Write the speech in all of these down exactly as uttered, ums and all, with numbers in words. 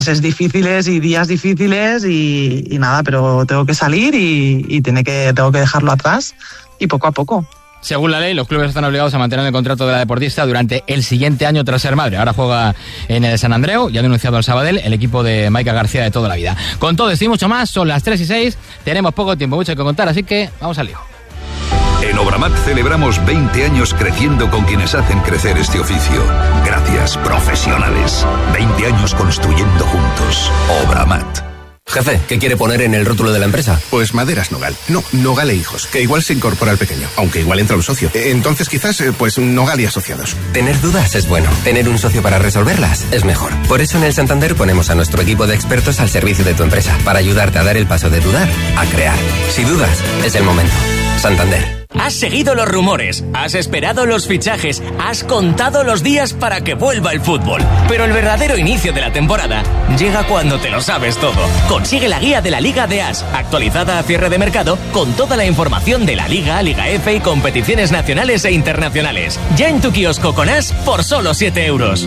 Es difíciles y días difíciles y, y nada, pero tengo que salir y, y tiene que, tengo que dejarlo atrás y poco a poco. Según la ley, los clubes están obligados a mantener el contrato de la deportista durante el siguiente año tras ser madre. Ahora juega en el San Andreu y ha denunciado al Sabadell, el equipo de Maika García de toda la vida. Con todo esto y mucho más, son las tres y seis, tenemos poco tiempo, mucho que contar, así que vamos al lío. En Obramat celebramos veinte años creciendo con quienes hacen crecer este oficio. Gracias, profesionales. veinte años construyendo juntos. Obramat. Jefe, ¿qué quiere poner en el rótulo de la empresa? Pues Maderas Nogal. No, Nogal e Hijos, que igual se incorpora al pequeño, aunque igual entra un socio. Entonces quizás, pues Nogal y Asociados. Tener dudas es bueno. Tener un socio para resolverlas es mejor. Por eso en el Santander ponemos a nuestro equipo de expertos al servicio de tu empresa, para ayudarte a dar el paso de dudar a crear. Si dudas, es el momento. Santander. Has seguido los rumores, has esperado los fichajes, has contado los días para que vuelva el fútbol. Pero el verdadero inicio de la temporada llega cuando te lo sabes todo. Consigue la guía de la Liga de As, actualizada a cierre de mercado, con toda la información de la Liga, Liga F y competiciones nacionales e internacionales. Ya en tu kiosco con As por solo siete euros.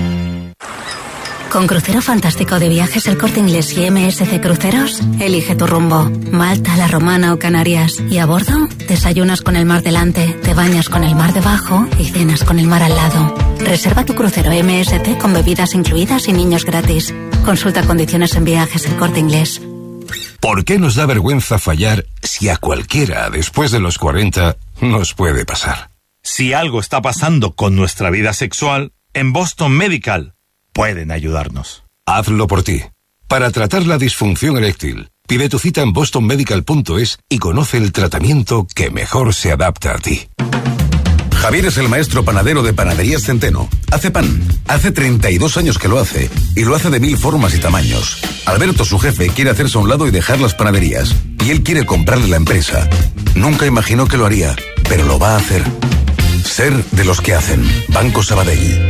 Con Crucero Fantástico de Viajes El Corte Inglés y M S C Cruceros, elige tu rumbo. Malta, La Romana o Canarias. Y a bordo, desayunas con el mar delante, te bañas con el mar debajo y cenas con el mar al lado. Reserva tu crucero M S C con bebidas incluidas y niños gratis. Consulta condiciones en Viajes El Corte Inglés. ¿Por qué nos da vergüenza fallar si a cualquiera después de los cuarenta nos puede pasar? Si algo está pasando con nuestra vida sexual, en Boston Medical pueden ayudarnos. Hazlo por ti. Para tratar la disfunción eréctil, pide tu cita en boston medical punto es y conoce el tratamiento que mejor se adapta a ti. Javier es el maestro panadero de Panaderías Centeno. Hace pan. Hace treinta y dos años que lo hace. Y lo hace de mil formas y tamaños. Alberto, su jefe, quiere hacerse a un lado y dejar las panaderías. Y él quiere comprarle la empresa. Nunca imaginó que lo haría, pero lo va a hacer. Ser de los que hacen. Banco Sabadell.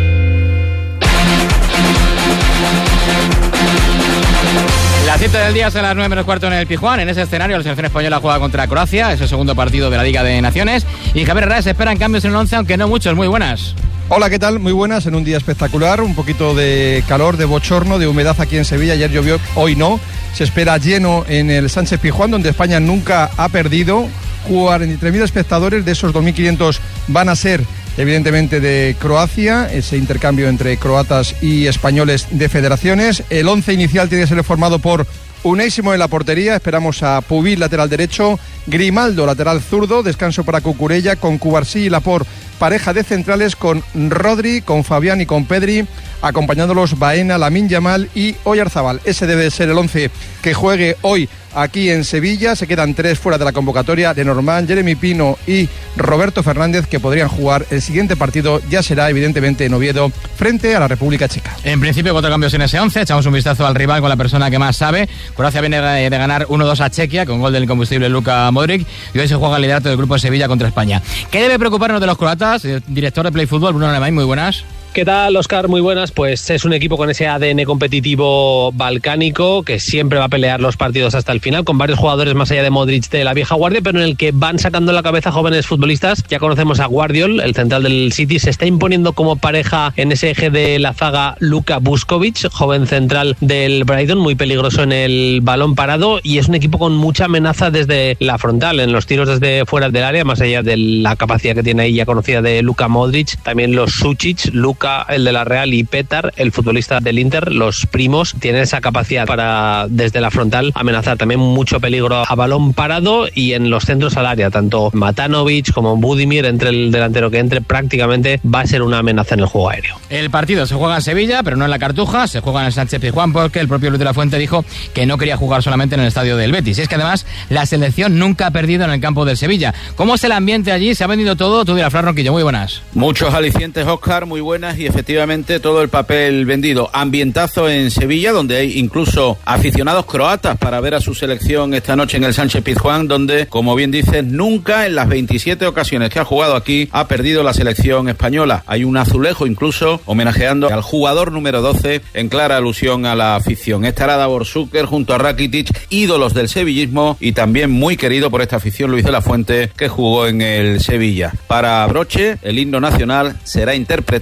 La cita del día son las nueve menos cuarto en el Pizjuán. En ese escenario la selección española juega contra Croacia, es el segundo partido de la Liga de Naciones. Y Javier Herrera se esperan cambios en el once, aunque no muchos. Muy buenas. Hola, ¿qué tal? Muy buenas, en un día espectacular, un poquito de calor, de bochorno, de humedad aquí en Sevilla. Ayer llovió, hoy no. Se espera lleno en el Sánchez Pizjuán, donde España nunca ha perdido. cuarenta y tres mil espectadores, de esos dos mil quinientos van a ser evidentemente de Croacia, ese intercambio entre croatas y españoles de federaciones. El once inicial tiene que ser formado por Unai Simón en la portería, esperamos a Pubil, lateral derecho, Grimaldo, lateral zurdo, descanso para Cucurella, con Cubarsí y Laporte, pareja de centrales con Rodri, con Fabián y con Pedri, acompañándolos Baena, Lamine Yamal y Oyarzabal. Ese debe ser el once que juegue hoy aquí en Sevilla. Se quedan tres fuera de la convocatoria: Lenormand, Jeremy Pino y Roberto Fernández, que podrían jugar. El siguiente partido ya será evidentemente en Oviedo, frente a la República Checa. En principio cuatro cambios en ese once, echamos un vistazo al rival con la persona que más sabe. Croacia viene de ganar uno dos a Chequia con gol del incombustible Luka Modric y hoy se juega el liderato del grupo de Sevilla contra España. ¿Qué debe preocuparnos de los croatas? Director de Play Fútbol, Bruno Alemany, muy buenas. ¿Qué tal, Óscar? Muy buenas. Pues es un equipo con ese A D N competitivo balcánico que siempre va a pelear los partidos hasta el final, con varios jugadores más allá de Modric de la vieja guardia, pero en el que van sacando la cabeza jóvenes futbolistas. Ya conocemos a Guardiol, el central del City, se está imponiendo como pareja en ese eje de la zaga Luka Vuskovic, joven central del Brighton, muy peligroso en el balón parado, y es un equipo con mucha amenaza desde la frontal, en los tiros desde fuera del área, más allá de la capacidad que tiene ahí ya conocida de Luka Modric, también los Sučić, Luka el de la Real y Petar, el futbolista del Inter, los primos, tienen esa capacidad para desde la frontal amenazar. También mucho peligro a balón parado y en los centros al área, tanto Matanovic como Budimir, entre el delantero que entre, prácticamente va a ser una amenaza en el juego aéreo. El partido se juega en Sevilla, pero no en la Cartuja, se juega en el Sánchez Pizjuán, porque el propio Luis de la Fuente dijo que no quería jugar solamente en el estadio del Betis. Y es que además la selección nunca ha perdido en el campo del Sevilla. ¿Cómo es el ambiente allí? ¿Se ha vendido todo? Tú dirás, Fran Ronquillo, muy buenas. Muchos alicientes, Óscar, muy buenas, y efectivamente todo el papel vendido. Ambientazo en Sevilla, donde hay incluso aficionados croatas para ver a su selección esta noche en el Sánchez Pizjuán, donde, como bien dices, nunca en las veintisiete ocasiones que ha jugado aquí ha perdido la selección española. Hay un azulejo incluso homenajeando al jugador número doce, en clara alusión a la afición. Estará Davor Šuker junto a Rakitic, ídolos del sevillismo, y también muy querido por esta afición Luis de la Fuente, que jugó en el Sevilla. Para Broche, el himno nacional será interpretado por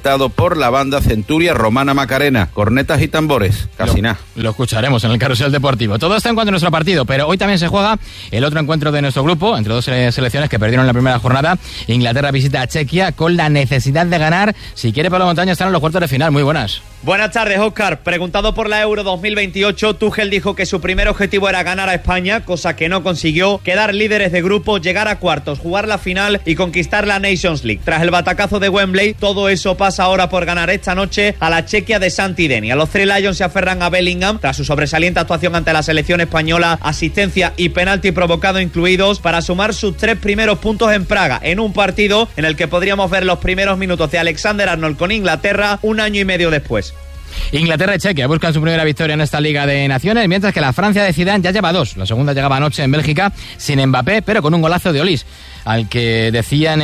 por la banda Centuria Romana Macarena. Cornetas y tambores, casi nada. Lo escucharemos en el Carrusel Deportivo. Todo está en cuanto a nuestro partido, pero hoy también se juega el otro encuentro de nuestro grupo, entre dos selecciones que perdieron en la primera jornada. Inglaterra visita a Chequia con la necesidad de ganar. Si quiere, Pablo Montaña están en los cuartos de final. Muy buenas. Buenas tardes, Óscar. Preguntado por la Euro dos mil veintiocho, Tuchel dijo que su primer objetivo era ganar a España, cosa que no consiguió, quedar líderes de grupo, llegar a cuartos, jugar la final y conquistar la Nations League. Tras el batacazo de Wembley, todo eso pasa ahora por ganar esta noche a la Chequia de Santidenia. Los Three Lions se aferran a Bellingham tras su sobresaliente actuación ante la selección española, asistencia y penalti provocado incluidos, para sumar sus tres primeros puntos en Praga, en un partido en el que podríamos ver los primeros minutos de Alexander Arnold con Inglaterra un año y medio después. Inglaterra y Chequia buscan su primera victoria en esta Liga de Naciones, mientras que la Francia de Zidane ya lleva dos. La segunda llegaba anoche en Bélgica sin Mbappé, pero con un golazo de Olís, al que decían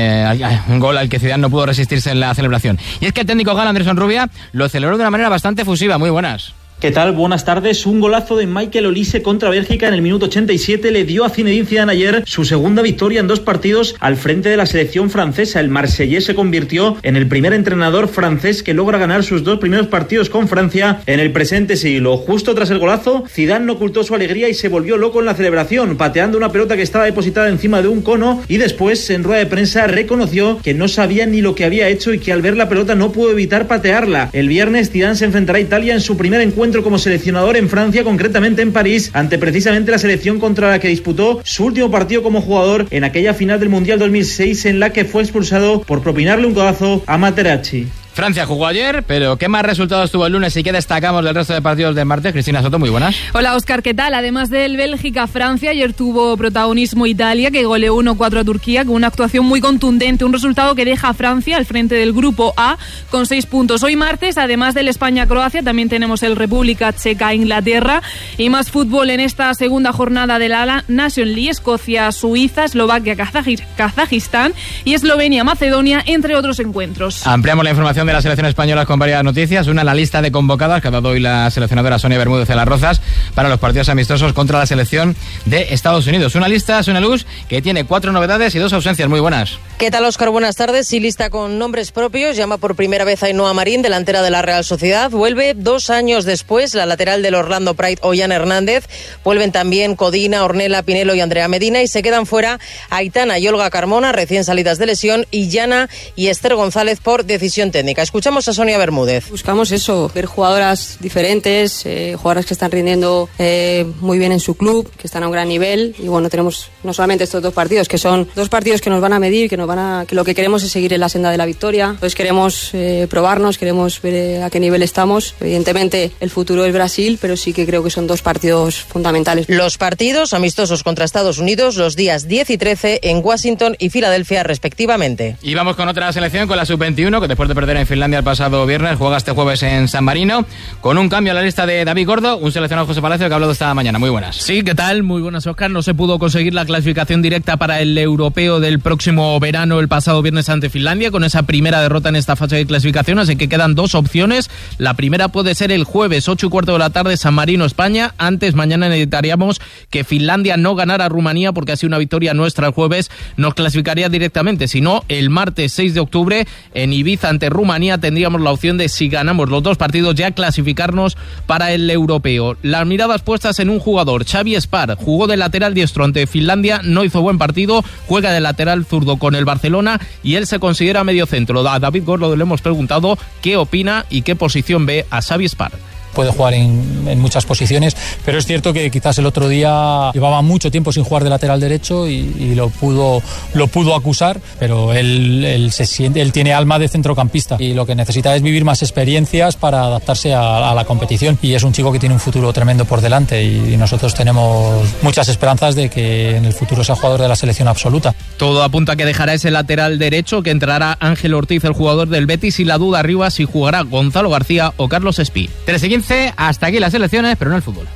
eh, un gol al que Zidane no pudo resistirse en la celebración. Y es que el técnico galo Anderson Rubia lo celebró de una manera bastante efusiva. Muy buenas. ¿Qué tal? Buenas tardes. Un golazo de Michael Olise contra Bélgica en el minuto ochenta y siete le dio a Zinedine Zidane ayer su segunda victoria en dos partidos al frente de la selección francesa. El marsellés se convirtió en el primer entrenador francés que logra ganar sus dos primeros partidos con Francia en el presente siglo. Justo tras el golazo, Zidane no ocultó su alegría y se volvió loco en la celebración, pateando una pelota que estaba depositada encima de un cono, y después, en rueda de prensa, reconoció que no sabía ni lo que había hecho y que al ver la pelota no pudo evitar patearla. El viernes Zidane se enfrentará a Italia en su primer encuentro como seleccionador en Francia, concretamente en París, ante precisamente la selección contra la que disputó su último partido como jugador en aquella final del Mundial dos mil seis, en la que fue expulsado por propinarle un codazo a Materazzi. Francia jugó ayer, pero ¿qué más resultados tuvo el lunes y qué destacamos del resto de partidos del martes? Cristina Soto, muy buenas. Hola, Óscar, ¿qué tal? Además del Bélgica-Francia, ayer tuvo protagonismo Italia, que goleó uno cuatro a Turquía con una actuación muy contundente, un resultado que deja a Francia al frente del grupo A con seis puntos. Hoy martes, además del España-Croacia, también tenemos el República Checa-Inglaterra y más fútbol en esta segunda jornada de la Nation League: Escocia-Suiza, Eslovaquia-Kazajistán y Eslovenia-Macedonia, entre otros encuentros. Ampliamos la información de la selección española con varias noticias. Una, la lista de convocadas que ha dado hoy la seleccionadora Sonia Bermúdez de las Rozas para los partidos amistosos contra la selección de Estados Unidos. Una lista, Sonia Luz, que tiene cuatro novedades y dos ausencias. Muy buenas. ¿Qué tal, Óscar? Buenas tardes. Sí, lista con nombres propios. Llama por primera vez a Ainhoa Marín, delantera de la Real Sociedad. Vuelve dos años después la lateral del Orlando Pride, Ollana Hernández. Vuelven también Codina, Ornella Pinelo y Andrea Medina, y se quedan fuera Aitana y Olga Carmona, recién salidas de lesión, y Yana y Esther González por decisión técnica. Escuchamos a Sonia Bermúdez. Buscamos eso, ver jugadoras diferentes, eh, jugadoras que están rindiendo eh, muy bien en su club, que están a un gran nivel, y bueno, tenemos no solamente estos dos partidos, que son dos partidos que nos van a medir, que nos van a, que lo que queremos es seguir en la senda de la victoria. Entonces queremos eh, probarnos, queremos ver eh, a qué nivel estamos. Evidentemente el futuro es Brasil, pero sí que creo que son dos partidos fundamentales. Los partidos amistosos contra Estados Unidos los días diez y trece en Washington y Filadelfia respectivamente. Y vamos con otra selección, con la sub veintiuno, que después de perder en Finlandia el pasado viernes juega este jueves en San Marino, con un cambio a la lista de David Gordo, un seleccionado José Palacio que ha hablado esta mañana. Muy buenas. Sí, ¿qué tal? Muy buenas, Óscar. No se pudo conseguir la clasificación directa para el europeo del próximo verano el pasado viernes ante Finlandia, con esa primera derrota en esta fase de clasificación, así que quedan dos opciones. La primera puede ser el jueves, ocho y cuarto de la tarde, San Marino, España. Antes, mañana necesitaríamos que Finlandia no ganara a Rumanía, porque así una victoria nuestra el jueves nos clasificaría directamente. Si no, el martes seis de octubre en Ibiza ante Rumanía tendríamos la opción de, si ganamos los dos partidos, ya clasificarnos para el europeo. Las miradas puestas en un jugador, Xavi Espar, jugó de lateral diestro ante Finlandia, no hizo buen partido, juega de lateral zurdo con el Barcelona y él se considera medio centro. A David Gordo le hemos preguntado qué opina y qué posición ve a Xavi Espar. Puede jugar en, en muchas posiciones, pero es cierto que quizás el otro día llevaba mucho tiempo sin jugar de lateral derecho y, y lo pudo lo pudo acusar, pero él, él, se siente, él tiene alma de centrocampista y lo que necesita es vivir más experiencias para adaptarse a, a la competición, y es un chico que tiene un futuro tremendo por delante y, y nosotros tenemos muchas esperanzas de que en el futuro sea jugador de la selección absoluta. Todo apunta a que dejará ese lateral derecho, que entrará Ángel Ortiz, el jugador del Betis, y la duda arriba si jugará Gonzalo García o Carlos Espí. tres y quince, hasta aquí las elecciones, pero no el fútbol.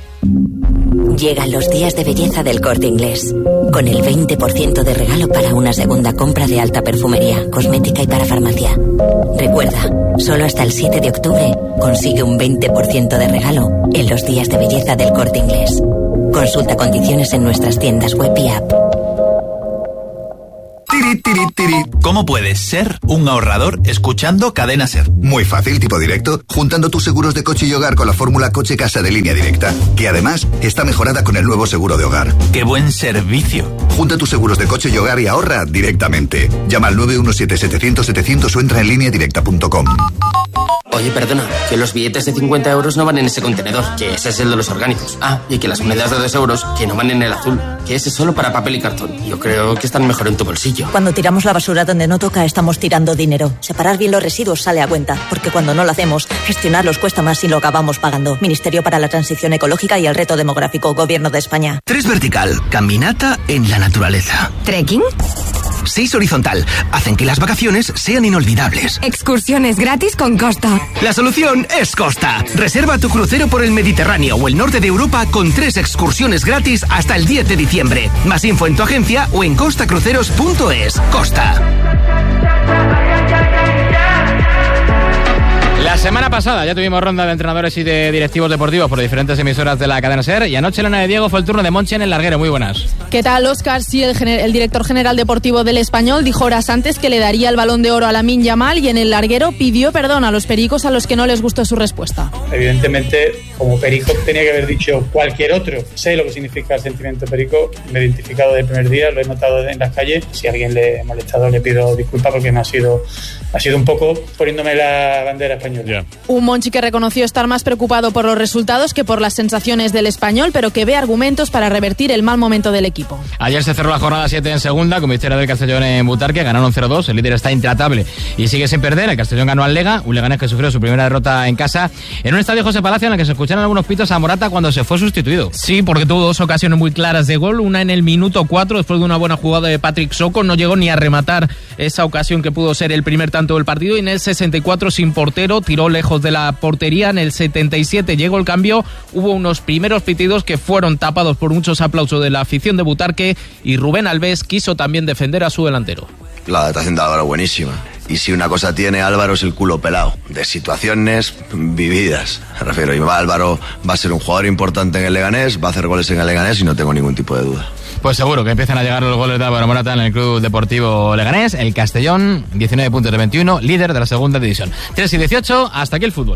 Llegan los días de belleza del Corte Inglés, con el veinte por ciento de regalo para una segunda compra de alta perfumería, cosmética y para farmacia. Recuerda, solo hasta el siete de octubre consigue un veinte por ciento de regalo en los días de belleza del Corte Inglés. Consulta condiciones en nuestras tiendas web y app. Tiri, tiri, tiri. ¿Cómo puedes ser un ahorrador escuchando Cadena Ser? Muy fácil, tipo directo, juntando tus seguros de coche y hogar con la fórmula Coche Casa de Línea Directa, que además está mejorada con el nuevo seguro de hogar. ¡Qué buen servicio! Junta tus seguros de coche y hogar y ahorra directamente. Llama al nueve uno siete setecientos setecientos o entra en línea directa punto com. Oye, perdona, que los billetes de cincuenta euros no van en ese contenedor, que ese es el de los orgánicos. Ah, y que las monedas de dos euros, que no van en el azul, que ese es solo para papel y cartón. Yo creo que están mejor en tu bolsillo. Cuando tiramos la basura donde no toca, estamos tirando dinero. Separar bien los residuos sale a cuenta, porque cuando no lo hacemos, gestionarlos cuesta más y lo acabamos pagando. Ministerio para la Transición Ecológica y el Reto Demográfico, Gobierno de España. Tres vertical, caminata en la naturaleza. ¿Trekking? Seis horizontal, hacen que las vacaciones sean inolvidables. Excursiones gratis con Costa. La solución es Costa. Reserva tu crucero por el Mediterráneo o el norte de Europa con tres excursiones gratis hasta el diez de diciembre. Más info en tu agencia o en costa cruceros punto es. Costa. La semana pasada ya tuvimos ronda de entrenadores y de directivos deportivos por diferentes emisoras de la cadena SER, y anoche, Elena de Diego, fue el turno de Monchi en el larguero. Muy buenas. ¿Qué tal, Óscar? Sí, el, gener- el director general deportivo del Español dijo horas antes que le daría el Balón de Oro a Lamine Yamal, y en el larguero pidió perdón a los pericos a los que no les gustó su respuesta. Evidentemente, como perico tenía que haber dicho cualquier otro. Sé lo que significa el sentimiento perico, me he identificado desde el primer día, lo he notado en las calles. Si a alguien le he molestado, le pido disculpas porque me ha sido, ha sido un poco poniéndome la bandera española. Yeah. Un Monchi que reconoció estar más preocupado por los resultados que por las sensaciones del Español, pero que ve argumentos para revertir el mal momento del equipo. Ayer se cerró la jornada siete en segunda, con victoria del Castellón en Butarque, ganaron cero dos, el líder está intratable y sigue sin perder. El Castellón ganó al Lega, un Leganés que sufrió su primera derrota en casa, en un estadio José Palacio en el que se escucharon algunos pitos a Morata cuando se fue sustituido. Sí, porque tuvo dos ocasiones muy claras de gol, una en el minuto cuatro, después de una buena jugada de Patrick Soko, no llegó ni a rematar esa ocasión que pudo ser el primer tanto del partido, y en el sesenta y cuatro sin portero, tiró lejos de la portería. En el setenta y siete llegó el cambio, hubo unos primeros pitidos que fueron tapados por muchos aplausos de la afición de Butarque, y Rubén Alves quiso también defender a su delantero. La adaptación de Álvaro buenísima. Y si una cosa tiene Álvaro es el culo pelado, de situaciones vividas, me refiero. Y Álvaro va a ser un jugador importante en el Leganés, va a hacer goles en el Leganés y no tengo ningún tipo de duda. Pues seguro que empiezan a llegar los goles de Álvaro Morata en el Club Deportivo Leganés. El Castellón, diecinueve puntos de veintiuno, líder de la segunda división. tres y dieciocho, hasta aquí el fútbol.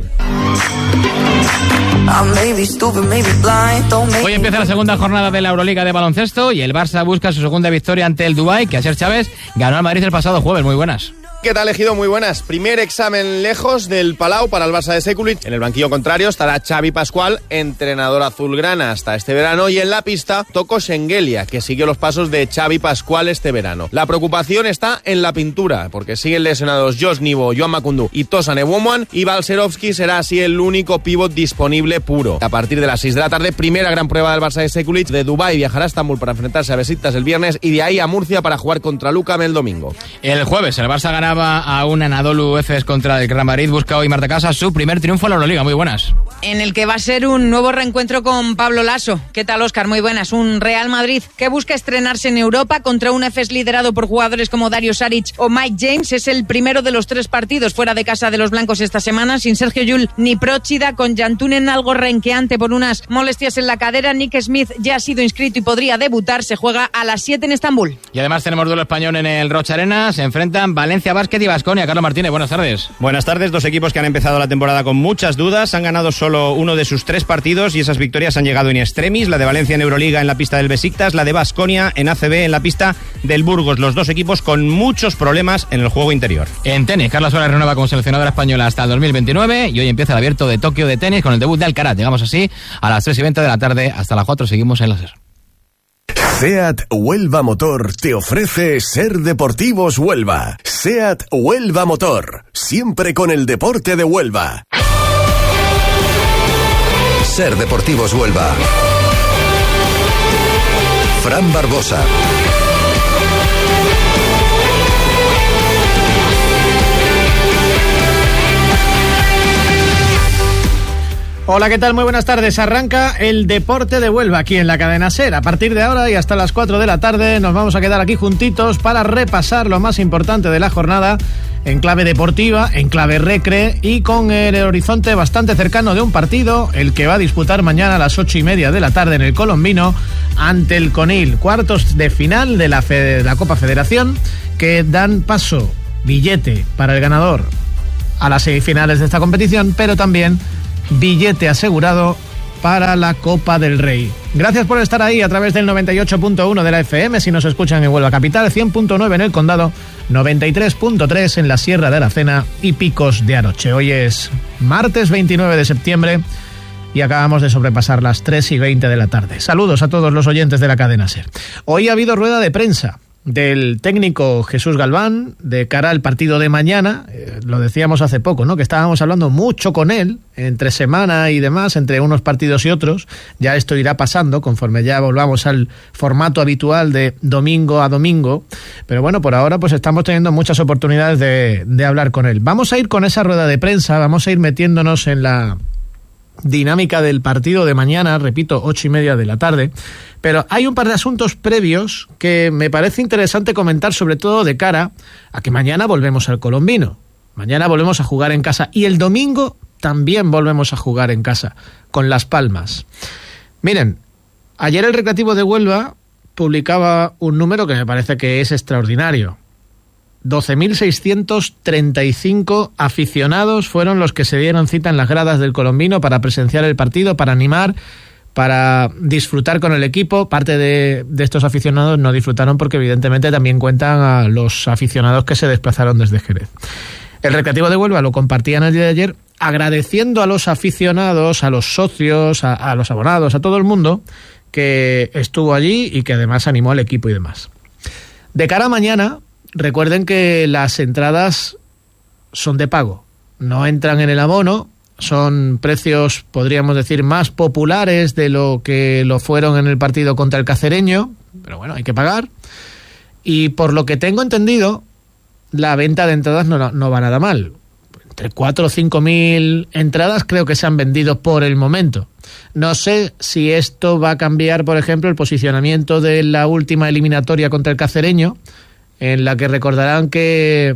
Hoy empieza la segunda jornada de la Euroliga de baloncesto y el Barça busca su segunda victoria ante el Dubái, que Asier Chávez ganó al Madrid el pasado jueves. Muy buenas. ¿Qué tal, Ejido? Muy buenas. Primer examen lejos del Palau para el Barça de Sekulic. En el banquillo contrario estará Xavi Pascual, entrenador azulgrana hasta este verano, y en la pista Toko Schengelia, que siguió los pasos de Xavi Pascual este verano. La preocupación está en la pintura, porque siguen lesionados Josh Nivo, Joan Makundu y Tosan Ewomwan, y Balcerovski será así el único pívot disponible puro. A partir de las seis de la tarde, primera gran prueba del Barça de Sekulic. De Dubái viajará a Estambul para enfrentarse a Besiktas el viernes, y de ahí a Murcia para jugar contra Lucam el domingo. El jueves el Barça ganaba a un Anadolu Efes contra el Real Madrid. Busca hoy Marta Casa su primer triunfo en la Euroliga. Muy buenas. En el que va a ser un nuevo reencuentro con Pablo Lasso. ¿Qué tal, Óscar? Muy buenas. Un Real Madrid que busca estrenarse en Europa contra un Efes liderado por jugadores como Dario Saric o Mike James. Es el primero de los tres partidos fuera de casa de los blancos esta semana, sin Sergio Llull ni Próchida, con Jantunen algo renqueante por unas molestias en la cadera. Nick Smith ya ha sido inscrito y podría debutar. Se juega a las siete en Estambul. Y además tenemos duelo español en el Rocha Arena. Se enfrentan Valencia Basket y Baskonia. Carlos Martínez, buenas tardes. Buenas tardes. Dos equipos que han empezado la temporada con muchas dudas. Han ganado solo uno de sus tres partidos y esas victorias han llegado in extremis. La de Valencia en Euroliga en la pista del Besiktas, la de Baskonia en A C B en la pista del Burgos. Los dos equipos con muchos problemas en el juego interior. En tenis, Carla Suárez renueva como seleccionadora española hasta el dos mil veintinueve y hoy empieza el Abierto de Tokio de tenis con el debut de Alcaraz. Llegamos así a las tres y veinte de la tarde. Hasta las cuatro seguimos en la SER. SEAT Huelva Motor te ofrece Ser Deportivos Huelva. SEAT Huelva Motor, siempre con el deporte de Huelva. Ser Deportivos Huelva. Fran Barbosa. Hola, ¿qué tal? Muy buenas tardes. Arranca el deporte de Huelva aquí en la cadena SER. A partir de ahora y hasta las cuatro de la tarde nos vamos a quedar aquí juntitos para repasar lo más importante de la jornada en clave deportiva, en clave recre y con el horizonte bastante cercano de un partido, el que va a disputar mañana a las ocho y media de la tarde en el Colombino ante el Conil. Cuartos de final de la, Fe- de la Copa Federación que dan paso, billete para el ganador a las semifinales de esta competición, pero también billete asegurado para la Copa del Rey. Gracias por estar ahí a través del noventa y ocho punto uno de la F M, si nos escuchan en Huelva Capital, cien punto nueve en el Condado, noventa y tres punto tres en la Sierra de Aracena y Picos de Aroche. Hoy es martes veintinueve de septiembre y acabamos de sobrepasar las tres y veinte de la tarde. Saludos a todos los oyentes de la cadena SER. Hoy ha habido rueda de prensa del técnico Jesús Galván de cara al partido de mañana. Eh, lo decíamos hace poco, ¿no? Que estábamos hablando mucho con él entre semana y demás, entre unos partidos y otros. Ya esto irá pasando conforme ya volvamos al formato habitual de domingo a domingo. Pero bueno, por ahora pues estamos teniendo muchas oportunidades de, de hablar con él. Vamos a ir con esa rueda de prensa, vamos a ir metiéndonos en la dinámica del partido de mañana, repito, ocho y media de la tarde, pero hay un par de asuntos previos que me parece interesante comentar, sobre todo de cara a que mañana volvemos al Colombino, mañana volvemos a jugar en casa y el domingo también volvemos a jugar en casa con Las Palmas. Miren, ayer el Recreativo de Huelva publicaba un número que me parece que es extraordinario. doce mil seiscientos treinta y cinco aficionados fueron los que se dieron cita en las gradas del Colombino para presenciar el partido, para animar, para disfrutar con el equipo. Parte de, de estos aficionados no disfrutaron porque evidentemente también cuentan a los aficionados que se desplazaron desde Jerez. El Recreativo de Huelva lo compartía en el día de ayer agradeciendo a los aficionados, a los socios, a, a los abonados, a todo el mundo que estuvo allí y que además animó al equipo y demás. De cara a mañana, recuerden que las entradas son de pago, no entran en el abono, son precios, podríamos decir, más populares de lo que lo fueron en el partido contra el Cacereño, pero bueno, hay que pagar. Y por lo que tengo entendido, la venta de entradas no, no va nada mal. Entre cuatro o cinco mil entradas creo que se han vendido por el momento. No sé si esto va a cambiar, por ejemplo, el posicionamiento de la última eliminatoria contra el Cacereño, en la que recordarán que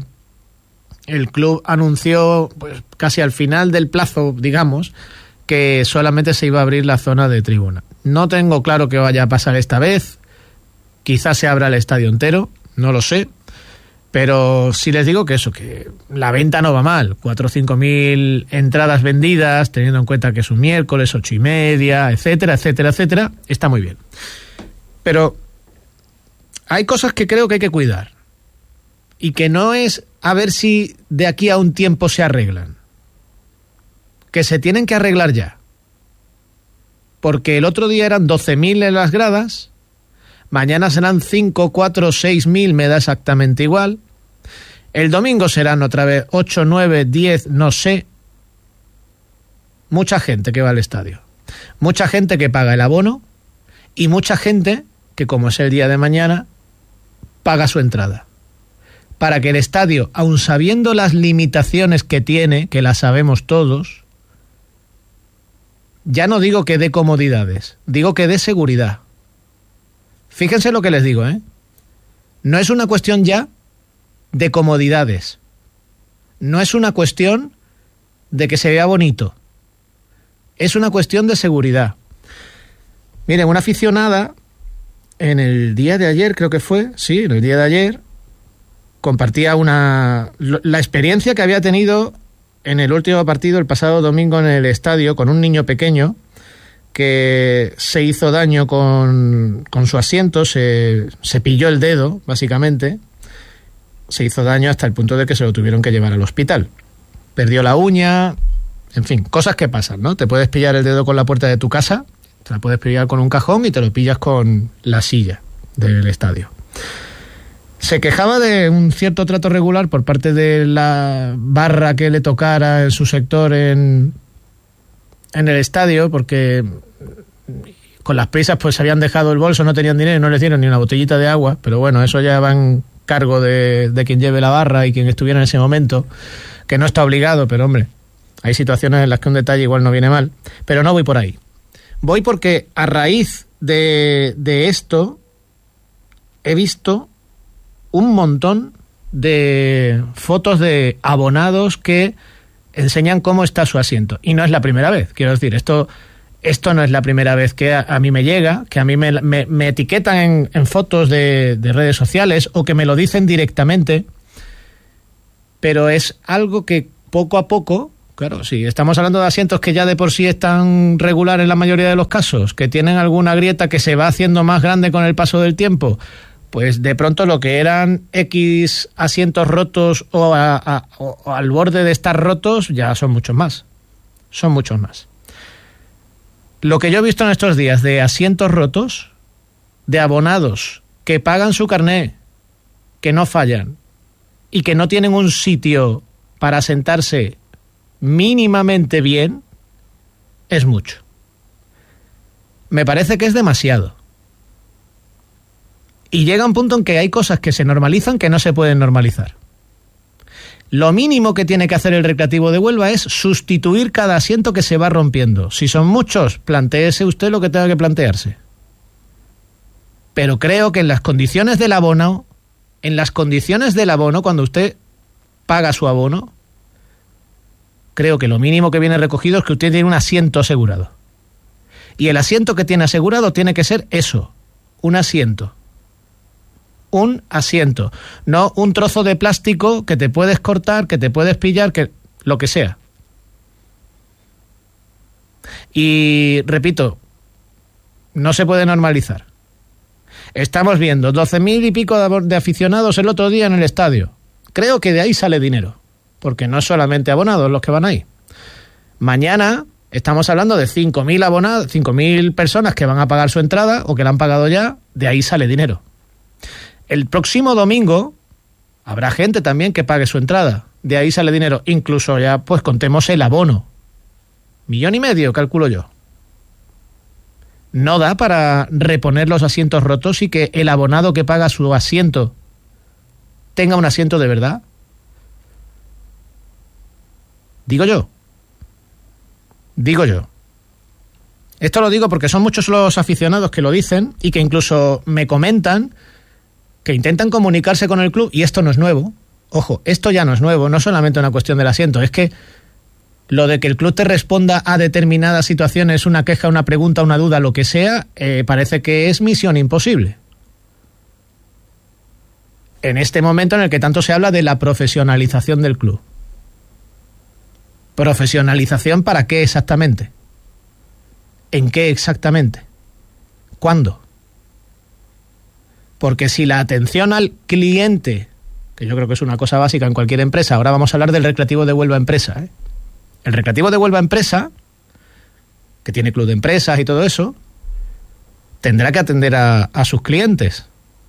el club anunció pues casi al final del plazo, digamos, que solamente se iba a abrir la zona de tribuna. No tengo claro qué vaya a pasar esta vez, quizás se abra el estadio entero, no lo sé, pero sí les digo que eso, que la venta no va mal, cuatro o cinco mil entradas vendidas, teniendo en cuenta que es un miércoles, ocho y media, etcétera, etcétera, etcétera, está muy bien. Pero hay cosas que creo que hay que cuidar y que no es a ver si de aquí a un tiempo se arreglan, que se tienen que arreglar ya, porque el otro día eran doce mil en las gradas, mañana serán cinco, cuatro, seis mil, me da exactamente igual, el domingo serán otra vez ocho, nueve, diez, no sé, mucha gente que va al estadio, mucha gente que paga el abono y mucha gente que, como es el día de mañana, paga su entrada, para que el estadio, aun sabiendo las limitaciones que tiene, que las sabemos todos, ya no digo que dé comodidades, digo que dé seguridad. Fíjense lo que les digo, ¿eh? No es una cuestión ya de comodidades, no es una cuestión de que se vea bonito, es una cuestión de seguridad. Miren, una aficionada en el día de ayer, creo que fue, sí, en el día de ayer, compartía una la experiencia que había tenido en el último partido, el pasado domingo en el estadio, con un niño pequeño que se hizo daño con, con su asiento, se, se pilló el dedo, básicamente, se hizo daño hasta el punto de que se lo tuvieron que llevar al hospital. Perdió la uña, en fin, cosas que pasan, ¿no? Te puedes pillar el dedo con la puerta de tu casa, te la puedes pillar con un cajón y te lo pillas con la silla del estadio. Se quejaba de un cierto trato regular por parte de la barra que le tocara en su sector en, en el estadio, porque con las prisas pues se habían dejado el bolso, no tenían dinero, no les dieron ni una botellita de agua, pero bueno, eso ya va en cargo de, de quien lleve la barra y quien estuviera en ese momento, que no está obligado, pero hombre, hay situaciones en las que un detalle igual no viene mal, pero no voy por ahí. Voy porque a raíz de, de esto he visto un montón de fotos de abonados que enseñan cómo está su asiento. Y no es la primera vez, quiero decir, esto, esto no es la primera vez que a, a mí me llega, que a mí me, me, me etiquetan en, en fotos de, de redes sociales o que me lo dicen directamente, pero es algo que poco a poco, claro, si estamos hablando de asientos que ya de por sí están regular en la mayoría de los casos, que tienen alguna grieta que se va haciendo más grande con el paso del tiempo, pues de pronto lo que eran X asientos rotos o, a, a, o al borde de estar rotos ya son muchos más. Son muchos más. Lo que yo he visto en estos días de asientos rotos, de abonados que pagan su carné, que no fallan y que no tienen un sitio para sentarse mínimamente bien, es mucho. Me parece que es demasiado. Y llega un punto en que hay cosas que se normalizan que no se pueden normalizar. Lo mínimo que tiene que hacer el Recreativo de Huelva es sustituir cada asiento que se va rompiendo. Si son muchos, plantéese usted lo que tenga que plantearse. Pero creo que en las condiciones del abono, en las condiciones del abono, cuando usted paga su abono, creo que lo mínimo que viene recogido es que usted tiene un asiento asegurado. Y el asiento que tiene asegurado tiene que ser eso, un asiento. Un asiento, no un trozo de plástico que te puedes cortar, que te puedes pillar, que lo que sea. Y repito, no se puede normalizar. Estamos viendo doce mil y pico de aficionados el otro día en el estadio. Creo que de ahí sale dinero, porque no es solamente abonados los que van ahí. Mañana estamos hablando de cinco mil abonados, cinco mil personas que van a pagar su entrada o que la han pagado ya, de ahí sale dinero. El próximo domingo habrá gente también que pague su entrada. De ahí sale dinero. Incluso ya pues contemos el abono. Millón y medio, calculo yo. No da para reponer los asientos rotos y que el abonado que paga su asiento tenga un asiento de verdad. Digo yo. Digo yo. Esto lo digo porque son muchos los aficionados que lo dicen y que incluso me comentan que intentan comunicarse con el club, y esto no es nuevo. Ojo, esto ya no es nuevo, no solamente una cuestión del asiento, es que lo de que el club te responda a determinadas situaciones, una queja, una pregunta, una duda, lo que sea, eh, parece que es misión imposible. En este momento en el que tanto se habla de la profesionalización del club. ¿Profesionalización para qué exactamente? ¿En qué exactamente? ¿Cuándo? Porque si la atención al cliente, que yo creo que es una cosa básica en cualquier empresa, ahora vamos a hablar del Recreativo de Huelva Empresa, ¿eh? El Recreativo de Huelva Empresa, que tiene club de empresas y todo eso, tendrá que atender a, a sus clientes.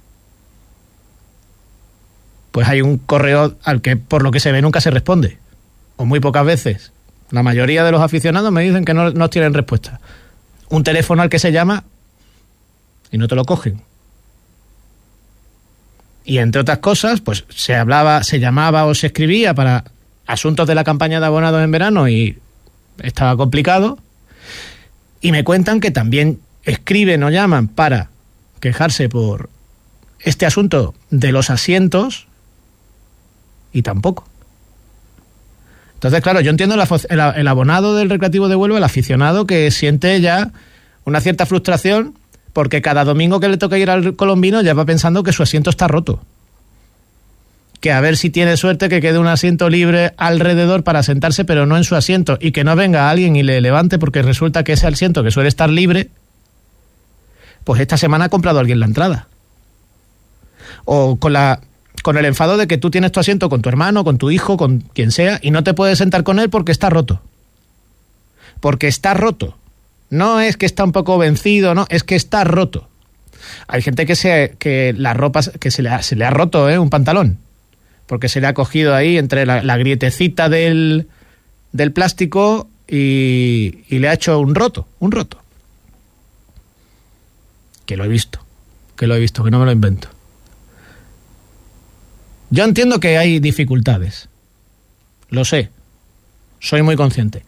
Pues hay un correo al que por lo que se ve nunca se responde, o muy pocas veces. La mayoría de los aficionados me dicen que no, no tienen respuesta. Un teléfono al que se llama y no te lo cogen. Y entre otras cosas, pues se hablaba, se llamaba o se escribía para asuntos de la campaña de abonados en verano y estaba complicado. Y me cuentan que también escriben o llaman para quejarse por este asunto de los asientos y tampoco. Entonces, claro, yo entiendo el, el, el abonado del Recreativo de Huelva, el aficionado que siente ya una cierta frustración porque cada domingo que le toca ir al colombino ya va pensando que su asiento está roto. Que a ver si tiene suerte que quede un asiento libre alrededor para sentarse, pero no en su asiento, y que no venga alguien y le levante porque resulta que ese asiento que suele estar libre, pues esta semana ha comprado alguien la entrada. O con la con el enfado de que tú tienes tu asiento con tu hermano, con tu hijo, con quien sea, y no te puedes sentar con él porque está roto. Porque está roto. No es que está un poco vencido, no, es que está roto. Hay gente que se que la ropa que se le ha, se le ha roto, ¿eh? Un pantalón, porque se le ha cogido ahí entre la, la grietecita del, del plástico y, y le ha hecho un roto, un roto. Que lo he visto, que lo he visto, que no me lo invento. Yo entiendo que hay dificultades, lo sé, soy muy consciente.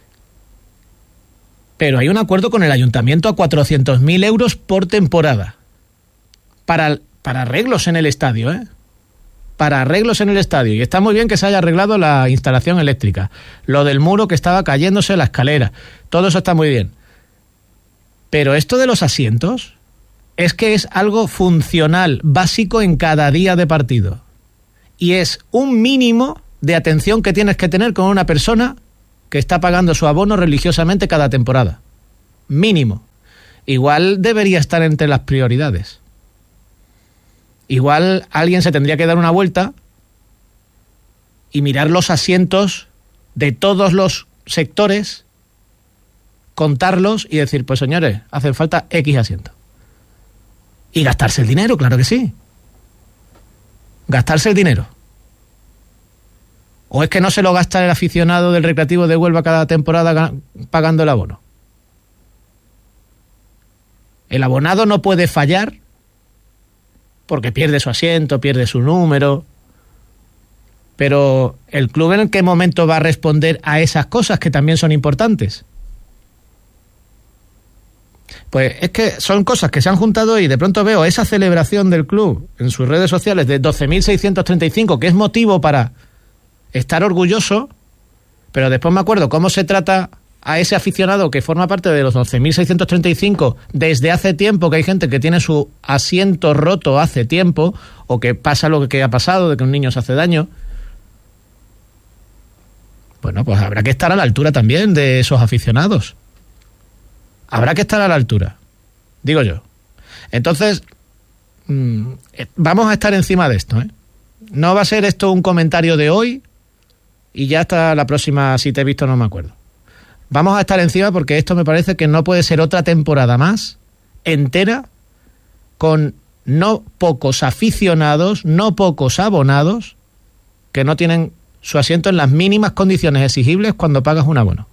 Pero hay un acuerdo con el ayuntamiento a cuatrocientos mil euros por temporada para, para arreglos en el estadio, ¿eh? para arreglos en el estadio, y está muy bien que se haya arreglado la instalación eléctrica, lo del muro que estaba cayéndose, la escalera, todo eso está muy bien. Pero esto de los asientos es que es algo funcional, básico en cada día de partido. Y es un mínimo de atención que tienes que tener con una persona que está pagando su abono religiosamente cada temporada. Mínimo. Igual debería estar entre las prioridades. Igual alguien se tendría que dar una vuelta y mirar los asientos de todos los sectores, contarlos y decir, pues señores, hacen falta X asientos. Y gastarse el dinero, claro que sí. Gastarse el dinero. ¿O es que no se lo gasta el aficionado del Recreativo de Huelva cada temporada pagando el abono? El abonado no puede fallar porque pierde su asiento, pierde su número. Pero ¿el club en qué momento va a responder a esas cosas que también son importantes? Pues es que son cosas que se han juntado y de pronto veo esa celebración del club en sus redes sociales de doce mil seiscientos treinta y cinco, que es motivo para estar orgulloso, pero después me acuerdo cómo se trata a ese aficionado que forma parte de los doce mil seiscientos treinta y cinco desde hace tiempo, que hay gente que tiene su asiento roto hace tiempo, o que pasa lo que ha pasado, de que un niño se hace daño. Bueno, pues habrá que estar a la altura también de esos aficionados. Habrá que estar a la altura, digo yo. Entonces, mmm, vamos a estar encima de esto, ¿eh? No va a ser esto un comentario de hoy y ya hasta la próxima, si te he visto no me acuerdo. Vamos a estar encima porque esto me parece que no puede ser otra temporada más entera con no pocos aficionados, no pocos abonados que no tienen su asiento en las mínimas condiciones exigibles cuando pagas un abono.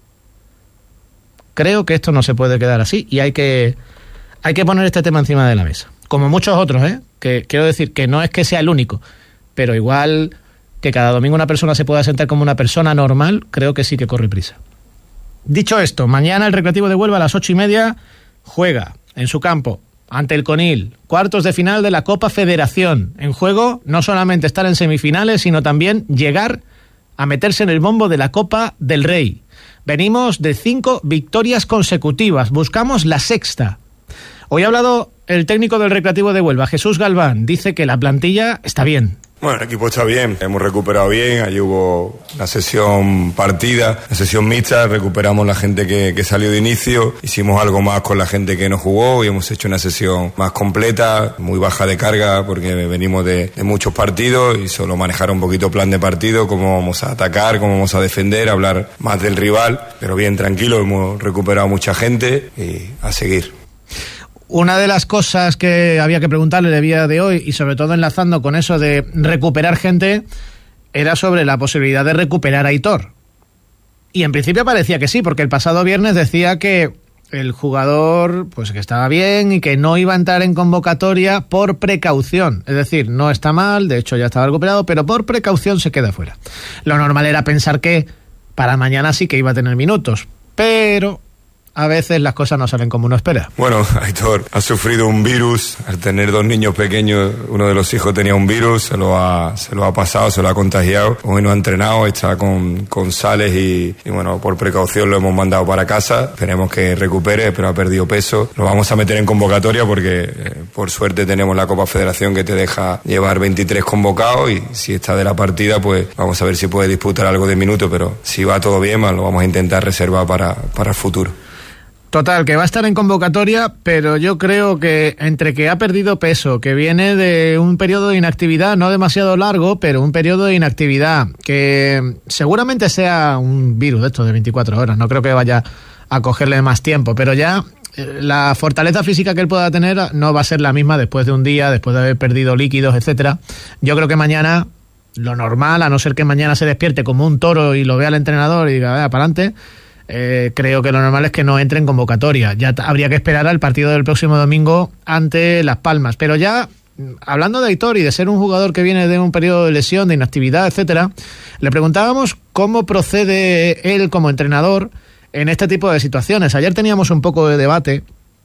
Creo que esto no se puede quedar así y hay que, hay que poner este tema encima de la mesa. Como muchos otros, ¿eh? Que quiero decir que no es que sea el único, pero igual que cada domingo una persona se pueda sentar como una persona normal, creo que sí que corre prisa. Dicho esto, mañana el Recreativo de Huelva a las ocho y media juega en su campo ante el Conil, cuartos de final de la Copa Federación. En juego no solamente estar en semifinales, sino también llegar a meterse en el bombo de la Copa del Rey. Venimos de cinco victorias consecutivas, buscamos la sexta. Hoy ha hablado el técnico del Recreativo de Huelva, Jesús Galván, dice que la plantilla está bien. Bueno, el equipo está bien, hemos recuperado bien, allí hubo una sesión partida, una sesión mixta, recuperamos la gente que, que salió de inicio, hicimos algo más con la gente que no jugó y hemos hecho una sesión más completa, muy baja de carga porque venimos de, de muchos partidos y solo manejar un poquito plan de partido, cómo vamos a atacar, cómo vamos a defender, hablar más del rival, pero bien, tranquilo, hemos recuperado mucha gente y a seguir. Una de las cosas que había que preguntarle el día de hoy, y sobre todo enlazando con eso de recuperar gente, era sobre la posibilidad de recuperar a Aitor. Y en principio parecía que sí, porque el pasado viernes decía que el jugador pues que estaba bien y que no iba a entrar en convocatoria por precaución. Es decir, no está mal, de hecho ya estaba recuperado, pero por precaución se queda fuera. Lo normal era pensar que para mañana sí que iba a tener minutos, pero a veces las cosas no salen como uno espera. Bueno, Aitor ha sufrido un virus. Al tener dos niños pequeños, uno de los hijos tenía un virus, se lo ha, se lo ha pasado, se lo ha contagiado. Hoy no ha entrenado, está con, con sales y, y bueno, por precaución lo hemos mandado para casa. Esperemos que recupere, pero ha perdido peso. Lo vamos a meter en convocatoria porque eh, por suerte tenemos la Copa Federación que te deja llevar veintitrés convocados y si está de la partida, pues vamos a ver si puede disputar algo de minuto, pero si va todo bien, lo vamos a intentar reservar para, para el futuro. Total, que va a estar en convocatoria, pero yo creo que entre que ha perdido peso, que viene de un periodo de inactividad no demasiado largo, pero un periodo de inactividad, que seguramente sea un virus de estos de veinticuatro horas, no creo que vaya a cogerle más tiempo, pero ya eh, la fortaleza física que él pueda tener no va a ser la misma después de un día, después de haber perdido líquidos, etcétera. Yo creo que mañana, lo normal, a no ser que mañana se despierte como un toro y lo vea el entrenador y diga, vaya, para adelante. Eh, creo que lo normal es que no entre en convocatoria. Ya t- habría que esperar al partido del próximo domingo ante Las Palmas. Pero ya, hablando de Aitor y de ser un jugador que viene de un periodo de lesión, de inactividad, etcétera, le preguntábamos cómo procede él como entrenador en este tipo de situaciones. Ayer teníamos un poco de debate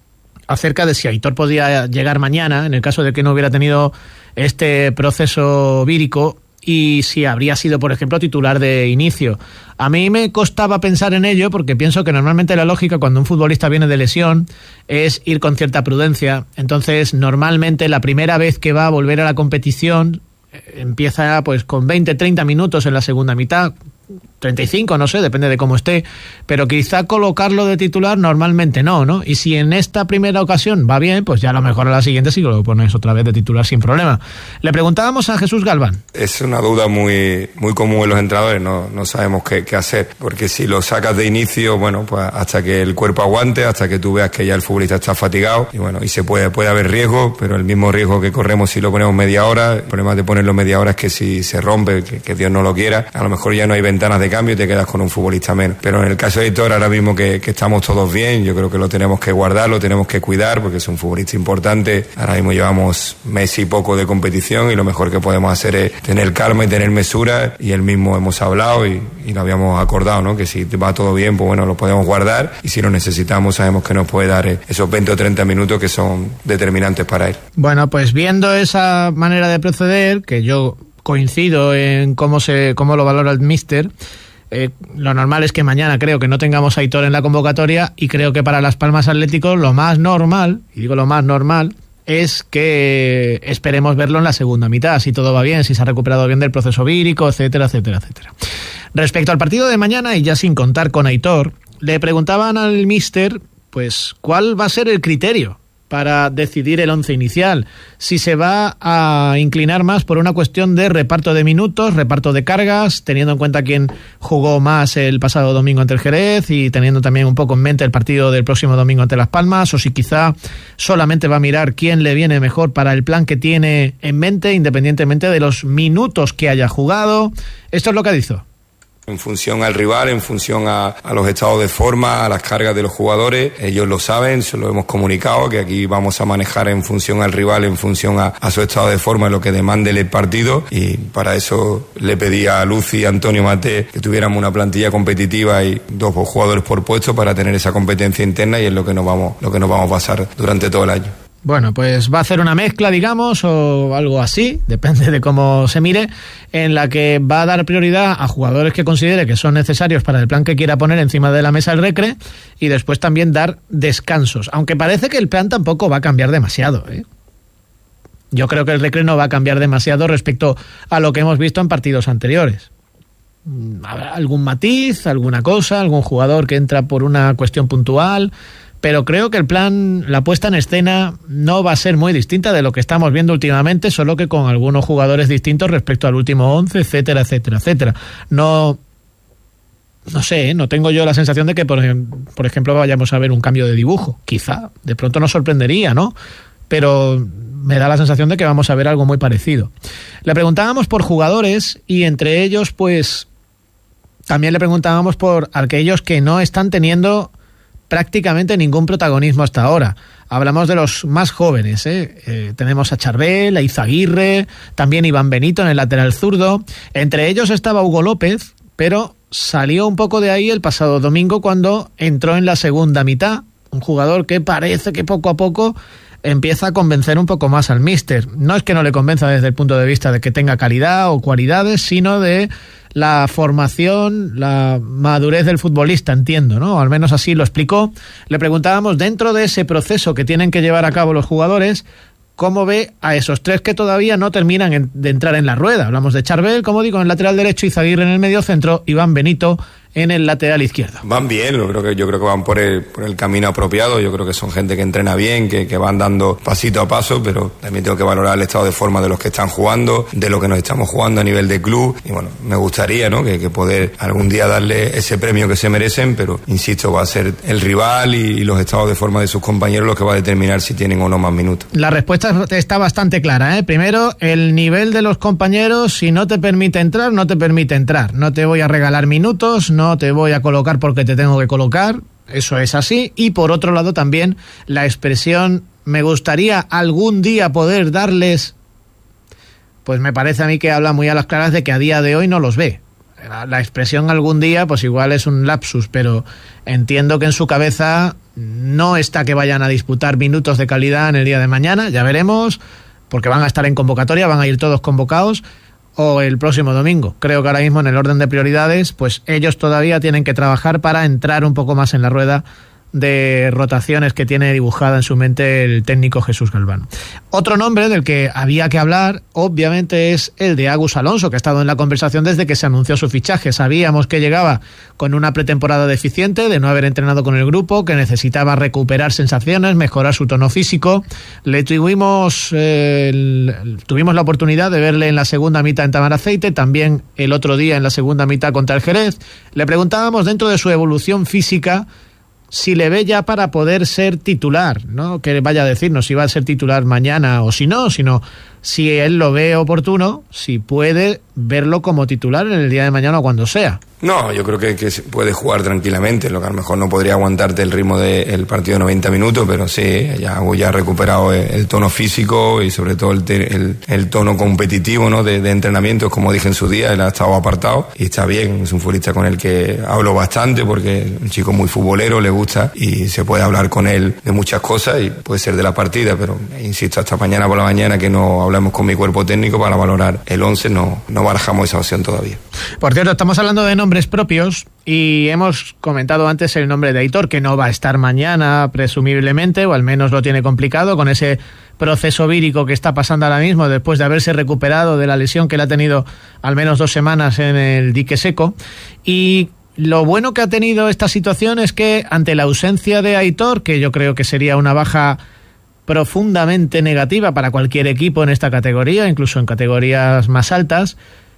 acerca de si Aitor podía llegar mañana, en el caso de que no hubiera tenido este proceso vírico, y si habría sido, por ejemplo, titular de inicio. A mí me costaba pensar en ello porque pienso que normalmente la lógica cuando un futbolista viene de lesión es ir con cierta prudencia. Entonces, normalmente la primera vez que va a volver a la competición empieza pues con veinte, treinta minutos en la segunda mitad, treinta y cinco, no sé, depende de cómo esté, pero quizá colocarlo de titular normalmente no, ¿no? Y si en esta primera ocasión va bien, pues ya a lo mejor a la siguiente sí que lo pones otra vez de titular sin problema. Le preguntábamos a Jesús Galván. Es una duda muy muy común en los entrenadores, no, no sabemos qué, qué hacer, porque si lo sacas de inicio, bueno, pues hasta que el cuerpo aguante, hasta que tú veas que ya el futbolista está fatigado, y bueno, y se puede, puede haber riesgo, pero el mismo riesgo que corremos si lo ponemos media hora, el problema de ponerlo media hora es que si se rompe, que, que Dios no lo quiera, a lo mejor ya no hay ventanas de cambio y te quedas con un futbolista menos. Pero en el caso de Aitor, ahora mismo que, que estamos todos bien, yo creo que lo tenemos que guardar, lo tenemos que cuidar, porque es un futbolista importante. Ahora mismo llevamos mes y poco de competición y lo mejor que podemos hacer es tener calma y tener mesura, y él mismo hemos hablado y, y lo habíamos acordado, ¿no? Que si va todo bien, pues bueno, lo podemos guardar, y si lo necesitamos sabemos que nos puede dar esos veinte o treinta minutos que son determinantes para él. Bueno, pues viendo esa manera de proceder, que yo coincido en cómo se cómo lo valora el míster, Eh, lo normal es que mañana creo que no tengamos a Aitor en la convocatoria, y creo que para Las Palmas Atlético lo más normal, y digo lo más normal, es que esperemos verlo en la segunda mitad, si todo va bien, si se ha recuperado bien del proceso vírico, etcétera, etcétera, etcétera. Respecto al partido de mañana, y ya sin contar con Aitor, le preguntaban al míster, pues, ¿cuál va a ser el criterio para decidir el once inicial? Si se va a inclinar más por una cuestión de reparto de minutos, reparto de cargas, teniendo en cuenta quién jugó más el pasado domingo ante el Jerez y teniendo también un poco en mente el partido del próximo domingo ante Las Palmas, o si quizá solamente va a mirar quién le viene mejor para el plan que tiene en mente, independientemente de los minutos que haya jugado. Esto es lo que dijo. En función al rival, en función a, a los estados de forma, a las cargas de los jugadores, ellos lo saben, se lo hemos comunicado, que aquí vamos a manejar en función al rival, en función a, a su estado de forma, lo que demande el partido, y para eso le pedí a Lucy y Antonio Mate que tuviéramos una plantilla competitiva y dos jugadores por puesto para tener esa competencia interna, y es lo que nos vamos, lo que nos vamos a pasar durante todo el año. Bueno, pues va a hacer una mezcla, digamos, o algo así, depende de cómo se mire, en la que va a dar prioridad a jugadores que considere que son necesarios para el plan que quiera poner encima de la mesa el Recre, y después también dar descansos, aunque parece que el plan tampoco va a cambiar demasiado, ¿eh? Yo creo que el Recre no va a cambiar demasiado respecto a lo que hemos visto en partidos anteriores. Habrá algún matiz, alguna cosa, algún jugador que entra por una cuestión puntual, pero creo que el plan, la puesta en escena no va a ser muy distinta de lo que estamos viendo últimamente, solo que con algunos jugadores distintos respecto al último once, etcétera, etcétera, etcétera. No, no sé, ¿eh? No tengo yo la sensación de que, por, por ejemplo, vayamos a ver un cambio de dibujo. Quizá, de pronto nos sorprendería, ¿no? Pero me da la sensación de que vamos a ver algo muy parecido. Le preguntábamos por jugadores, y entre ellos, pues, también le preguntábamos por aquellos que no están teniendo prácticamente ningún protagonismo hasta ahora. Hablamos de los más jóvenes, ¿eh? Eh, tenemos a Charbel, a Izaguirre, también Iván Benito en el lateral zurdo. Entre ellos estaba Hugo López, pero salió un poco de ahí el pasado domingo cuando entró en la segunda mitad. Un jugador que parece que poco a poco empieza a convencer un poco más al míster. No es que no le convenza desde el punto de vista de que tenga calidad o cualidades, sino de la formación, la madurez del futbolista, entiendo, ¿no? Al menos así lo explicó. Le preguntábamos, dentro de ese proceso que tienen que llevar a cabo los jugadores, ¿cómo ve a esos tres que todavía no terminan de entrar en la rueda? Hablamos de Charbel, como digo, en el lateral derecho, Izaguirre en el medio centro, Iván Benito en el lateral izquierdo. Van bien, yo creo que, yo creo que van por el, por el camino apropiado. Yo creo que son gente que entrena bien, que, que van dando pasito a paso, pero también tengo que valorar el estado de forma de los que están jugando, de lo que nos estamos jugando a nivel de club, y bueno, me gustaría, ¿no?, que, que poder algún día darle ese premio que se merecen, pero insisto, va a ser el rival y, y los estados de forma de sus compañeros los que va a determinar si tienen o no más minutos. La respuesta está bastante clara, ¿eh? Primero, el nivel de los compañeros, si no te permite entrar, no te permite entrar. No te voy a regalar minutos, no No te voy a colocar porque te tengo que colocar, eso es así. Y por otro lado también la expresión me gustaría algún día poder darles, pues me parece a mí que habla muy a las claras de que a día de hoy no los ve. la, la expresión algún día pues igual es un lapsus, pero entiendo que en su cabeza no está que vayan a disputar minutos de calidad en el día de mañana, ya veremos, porque van a estar en convocatoria, van a ir todos convocados, o el próximo domingo. Creo que ahora mismo en el orden de prioridades, pues ellos todavía tienen que trabajar para entrar un poco más en la rueda de rotaciones que tiene dibujada en su mente el técnico Jesús Galván. Otro nombre del que había que hablar, obviamente, es el de Agus Alonso, que ha estado en la conversación desde que se anunció su fichaje. Sabíamos que llegaba con una pretemporada deficiente, de no haber entrenado con el grupo, que necesitaba recuperar sensaciones, mejorar su tono físico. Le tuvimos, eh, el, tuvimos la oportunidad de verle en la segunda mitad en Tamaraceite, también el otro día en la segunda mitad contra el Jerez. Le preguntábamos, dentro de su evolución física, si le ve ya para poder ser titular, no que vaya a decirnos si va a ser titular mañana o si no, sino si él lo ve oportuno, si puede verlo como titular en el día de mañana o cuando sea. No, yo creo que, que puede jugar tranquilamente, lo que a lo mejor no podría aguantarte el ritmo del partido de noventa minutos, pero sí, ya, ya ha recuperado el, el tono físico y sobre todo el, el, el tono competitivo, ¿no? de, de entrenamientos, como dije en su día, él ha estado apartado y está bien, es un futbolista con el que hablo bastante porque es un chico muy futbolero, le gusta y se puede hablar con él de muchas cosas y puede ser de la partida, pero insisto, hasta mañana por la mañana que no hablamos con mi cuerpo técnico para valorar el once, no, no barajamos esa opción todavía. Por cierto, estamos hablando de nombres propios y hemos comentado antes el nombre de Aitor, que no va a estar mañana presumiblemente, o al menos lo tiene complicado con ese proceso vírico que está pasando ahora mismo después de haberse recuperado de la lesión que le ha tenido al menos dos semanas en el dique seco. Y lo bueno que ha tenido esta situación es que ante la ausencia de Aitor, que yo creo que sería una baja profundamente negativa para cualquier equipo en esta categoría, incluso en categorías más altas,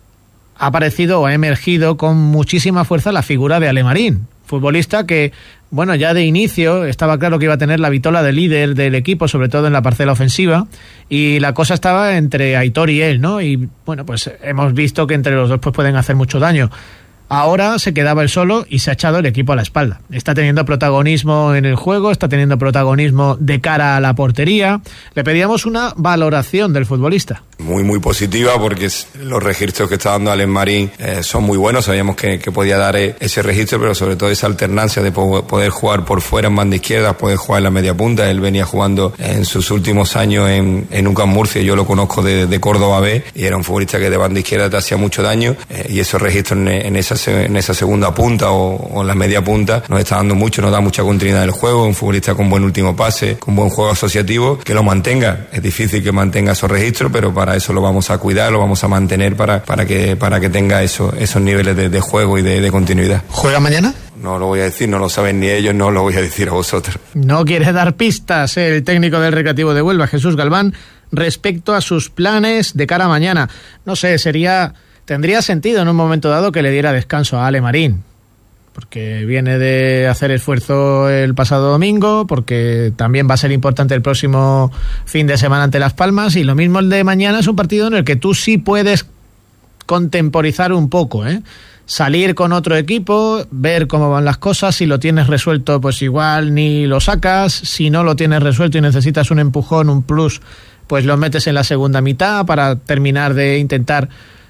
ha aparecido o ha emergido con muchísima fuerza la figura de Ale Marín, futbolista que, bueno, ya de inicio estaba claro que iba a tener la vitola de líder del equipo, sobre todo en la parcela ofensiva, y la cosa estaba entre Aitor y él, ¿no? Y bueno, pues hemos visto que entre los dos pues pueden hacer mucho daño. Ahora se quedaba él solo y se ha echado el equipo a la espalda. Está teniendo protagonismo en el juego, está teniendo protagonismo de cara a la portería. Le pedíamos una valoración del futbolista. Muy, muy positiva porque los registros que está dando Alen Marín eh, son muy buenos. Sabíamos que, que podía dar ese registro, pero sobre todo esa alternancia de poder jugar por fuera en banda izquierda, poder jugar en la media punta. Él venía jugando en sus últimos años en, en U C A M Murcia, yo lo conozco de, de Córdoba B, y era un futbolista que de banda izquierda te hacía mucho daño, eh, y esos registros en, en esa en esa segunda punta o, o en la media punta nos está dando mucho, nos da mucha continuidad del juego, un futbolista con buen último pase, con buen juego asociativo, que lo mantenga. Es difícil que mantenga esos registros, pero para eso lo vamos a cuidar, lo vamos a mantener para, para, que, para que tenga eso, esos niveles de, de juego y de, de continuidad. ¿Juega mañana? No lo voy a decir, no lo saben ni ellos, no lo voy a decir a vosotros. No quiere dar pistas el técnico del Recreativo de Huelva, Jesús Galván, respecto a sus planes de cara a mañana. No sé, sería... Tendría sentido en un momento dado que le diera descanso a Ale Marín, porque viene de hacer esfuerzo el pasado domingo, porque también va a ser importante el próximo fin de semana ante Las Palmas, y lo mismo el de mañana es un partido en el que tú sí puedes contemporizar un poco, ¿eh? Salir con otro equipo, ver cómo van las cosas, si lo tienes resuelto pues igual ni lo sacas, si no lo tienes resuelto y necesitas un empujón, un plus, pues lo metes en la segunda mitad para terminar de intentar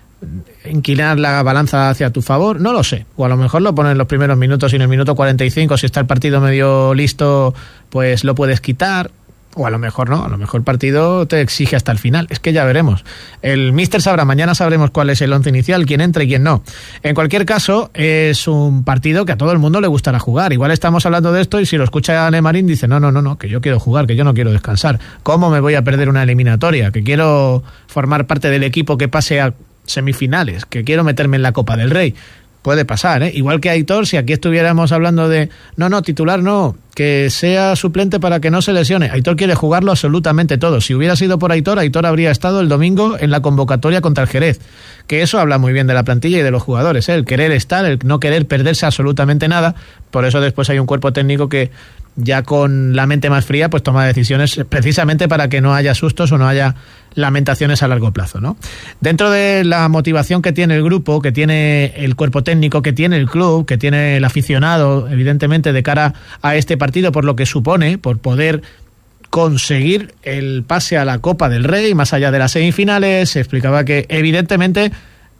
inclinar la balanza hacia tu favor, no lo sé, o a lo mejor lo pones en los primeros minutos y en el minuto cuarenta y cinco, si está el partido medio listo, pues lo puedes quitar, o a lo mejor no, a lo mejor el partido te exige hasta el final, es que ya veremos. El míster sabrá, mañana sabremos cuál es el once inicial, quién entra y quién no. En cualquier caso, es un partido que a todo el mundo le gustará jugar. Igual estamos hablando de esto y si lo escucha Ale Marín dice, no, no, no, no, que yo quiero jugar, que yo no quiero descansar. ¿Cómo me voy a perder una eliminatoria? Que quiero formar parte del equipo que pase a semifinales, que quiero meterme en la Copa del Rey. Puede pasar, ¿eh? Igual que Aitor, si aquí estuviéramos hablando de no, no, titular no, que sea suplente para que no se lesione. Aitor quiere jugarlo absolutamente todo. Si hubiera sido por Aitor, Aitor habría estado el domingo en la convocatoria contra el Jerez. Que eso habla muy bien de la plantilla y de los jugadores, ¿eh? El querer estar, el no querer perderse absolutamente nada. Por eso después hay un cuerpo técnico que ya con la mente más fría pues toma decisiones precisamente para que no haya sustos o no haya lamentaciones a largo plazo, ¿no? Dentro de la motivación que tiene el grupo, que tiene el cuerpo técnico, que tiene el club, que tiene el aficionado, evidentemente de cara a este partido, por lo que supone, por poder conseguir el pase a la Copa del Rey, más allá de las semifinales, se explicaba que evidentemente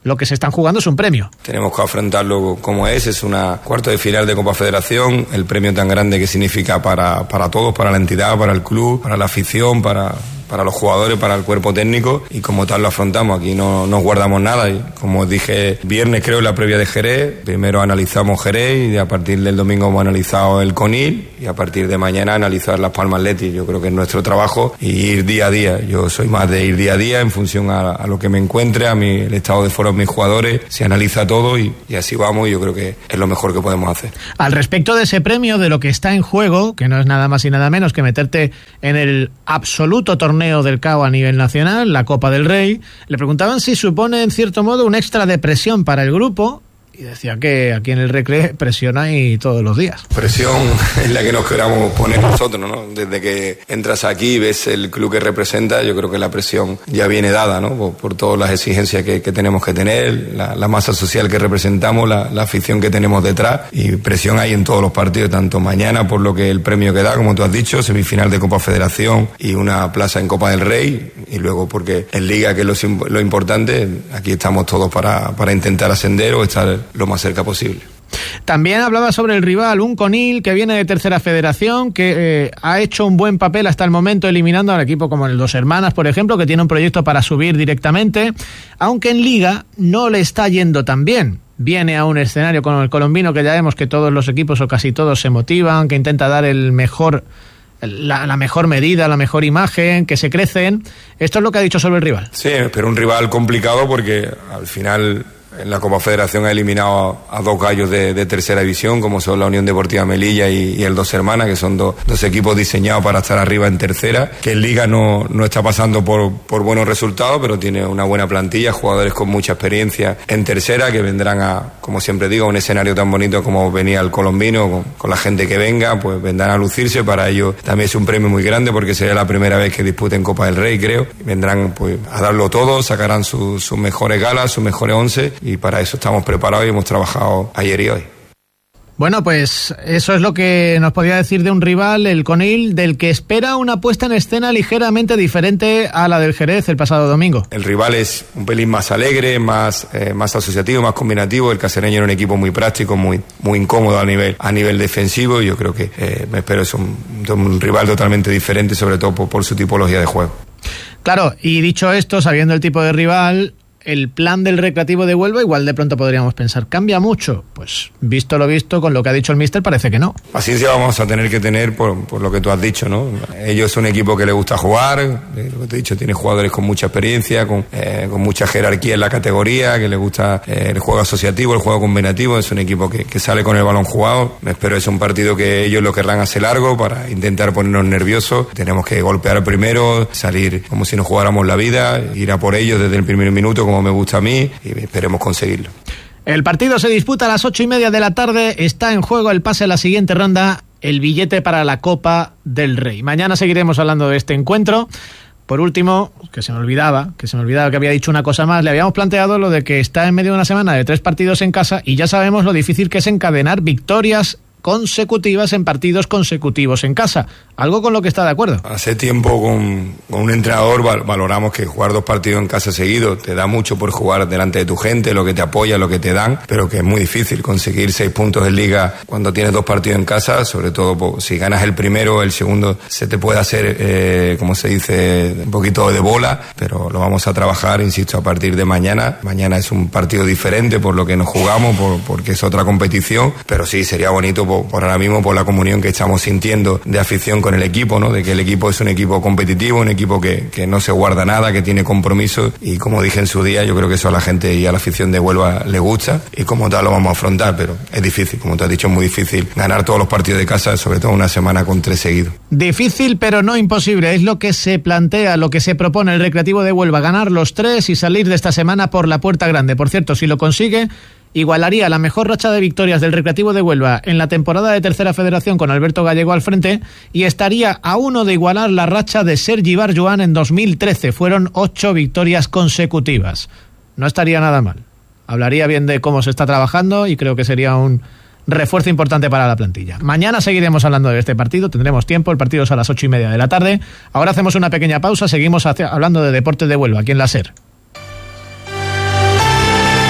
lo que se están jugando es un premio. Tenemos que afrontarlo como es, es una cuarto de final de Copa Federación, el premio tan grande que significa para, para todos, para la entidad, para el club, para la afición, para... para los jugadores, para el cuerpo técnico, y como tal lo afrontamos. Aquí no nos guardamos nada, y como os dije viernes, creo, en la previa de Jerez, primero analizamos Jerez y a partir del domingo hemos analizado el Conil y a partir de mañana analizar Las Palmas Leti. Yo creo que es nuestro trabajo y ir día a día. Yo soy más de ir día a día en función a, a lo que me encuentre, a mi, el estado de forma de mis jugadores, se analiza todo y, y así vamos, y yo creo que es lo mejor que podemos hacer. Al respecto de ese premio, de lo que está en juego, que no es nada más y nada menos que meterte en el absoluto torneo del C A O a nivel nacional, la Copa del Rey, le preguntaban si supone en cierto modo un extra de presión para el grupo, y decía que aquí en el Recre presión hay todos los días. Presión es la que nos queramos poner nosotros, ¿no? Desde que entras aquí y ves el club que representa, yo creo que la presión ya viene dada, ¿no? Por, por todas las exigencias que, que tenemos que tener, la, la masa social que representamos, la, la afición que tenemos detrás, y presión hay en todos los partidos, tanto mañana por lo que el premio que da, como tú has dicho, semifinal de Copa Federación y una plaza en Copa del Rey, y luego porque en Liga, que es lo, lo importante, aquí estamos todos para, para intentar ascender o estar lo más cerca posible. También hablaba sobre el rival, un Conil que viene de Tercera Federación, que eh, ha hecho un buen papel hasta el momento eliminando al equipo como el Dos Hermanas, por ejemplo, que tiene un proyecto para subir directamente, aunque en Liga no le está yendo tan bien. Viene a un escenario con el colombino que ya vemos que todos los equipos o casi todos se motivan, que intenta dar el mejor... La, la mejor medida, la mejor imagen, que se crecen. Esto es lo que ha dicho sobre el rival. Sí, pero un rival complicado porque al final en la Copa Federación ha eliminado a, a dos gallos de, de tercera división, como son la Unión Deportiva Melilla y, y el Dos Hermanas, que son dos, dos equipos diseñados para estar arriba en tercera, que en Liga no, no está pasando por, por buenos resultados, pero tiene una buena plantilla, jugadores con mucha experiencia en tercera, que vendrán a, como siempre digo, a un escenario tan bonito como venía el colombino, con, con la gente que venga, pues vendrán a lucirse. Para ellos también es un premio muy grande porque sería la primera vez que disputen Copa del Rey, creo. Vendrán pues a darlo todo, sacarán sus su mejores galas, sus mejores once, y para eso estamos preparados y hemos trabajado ayer y hoy. Bueno, pues eso es lo que nos podía decir de un rival, el Conil, del que espera una puesta en escena ligeramente diferente a la del Jerez el pasado domingo. El rival es un pelín más alegre, más, eh, más asociativo, más combinativo. El cacereño era un equipo muy práctico, muy, muy incómodo a nivel, a nivel defensivo, y yo creo que eh, me espero es un, un rival totalmente diferente, sobre todo por, por su tipología de juego. Claro, y dicho esto, sabiendo el tipo de rival, el plan del Recreativo de Huelva, igual de pronto podríamos pensar, ¿cambia mucho? Pues visto lo visto, con lo que ha dicho el míster, parece que no. Paciencia vamos a tener que tener por, por lo que tú has dicho, ¿no? Ellos son un equipo que le gusta jugar, lo que te he dicho, tiene jugadores con mucha experiencia, con, eh, con mucha jerarquía en la categoría, que le gusta eh, el juego asociativo, el juego combinativo. Es un equipo que, que sale con el balón jugado. Me espero es un partido que ellos lo querrán hacer largo para intentar ponernos nerviosos. Tenemos que golpear primero, salir como si nos jugáramos la vida, ir a por ellos desde el primer minuto, como me gusta a mí, y esperemos conseguirlo. El partido se disputa a las ocho y media de la tarde. Está en juego el pase a la siguiente ronda, el billete para la Copa del Rey. Mañana seguiremos hablando de este encuentro. Por último, que se me olvidaba, que se me olvidaba que había dicho una cosa más, le habíamos planteado lo de que está en medio de una semana de tres partidos en casa y ya sabemos lo difícil que es encadenar victorias consecutivas en partidos consecutivos en casa. Algo con lo que está de acuerdo. Hace tiempo con, con un entrenador val, valoramos que jugar dos partidos en casa seguidos te da mucho por jugar delante de tu gente, lo que te apoya, lo que te dan, pero que es muy difícil conseguir seis puntos en Liga cuando tienes dos partidos en casa, sobre todo pues, si ganas el primero, el segundo se te puede hacer, eh, como se dice, un poquito de bola, pero lo vamos a trabajar, insisto, a partir de mañana. Mañana es un partido diferente por lo que nos jugamos, por, porque es otra competición, pero sí, sería bonito por, por ahora mismo, por la comunión que estamos sintiendo de afición con el equipo, ¿no? De que el equipo es un equipo competitivo, un equipo que, que no se guarda nada, que tiene compromiso, y como dije en su día, yo creo que eso a la gente y a la afición de Huelva le gusta, y como tal lo vamos a afrontar, pero es difícil, como te has dicho, es muy difícil ganar todos los partidos de casa, sobre todo una semana con tres seguidos. Difícil, pero no imposible, es lo que se plantea, lo que se propone el Recreativo de Huelva, ganar los tres y salir de esta semana por la puerta grande. Por cierto, si lo consigue, igualaría la mejor racha de victorias del Recreativo de Huelva en la temporada de Tercera Federación con Alberto Gallego al frente, y estaría a uno de igualar la racha de Sergi Barjuan en dos mil trece. Fueron ocho victorias consecutivas. No estaría nada mal. Hablaría bien de cómo se está trabajando y creo que sería un refuerzo importante para la plantilla. Mañana seguiremos hablando de este partido, tendremos tiempo, el partido es a las ocho y media de la tarde. Ahora hacemos una pequeña pausa, seguimos hacia, hablando de Deportes de Huelva aquí en la SER.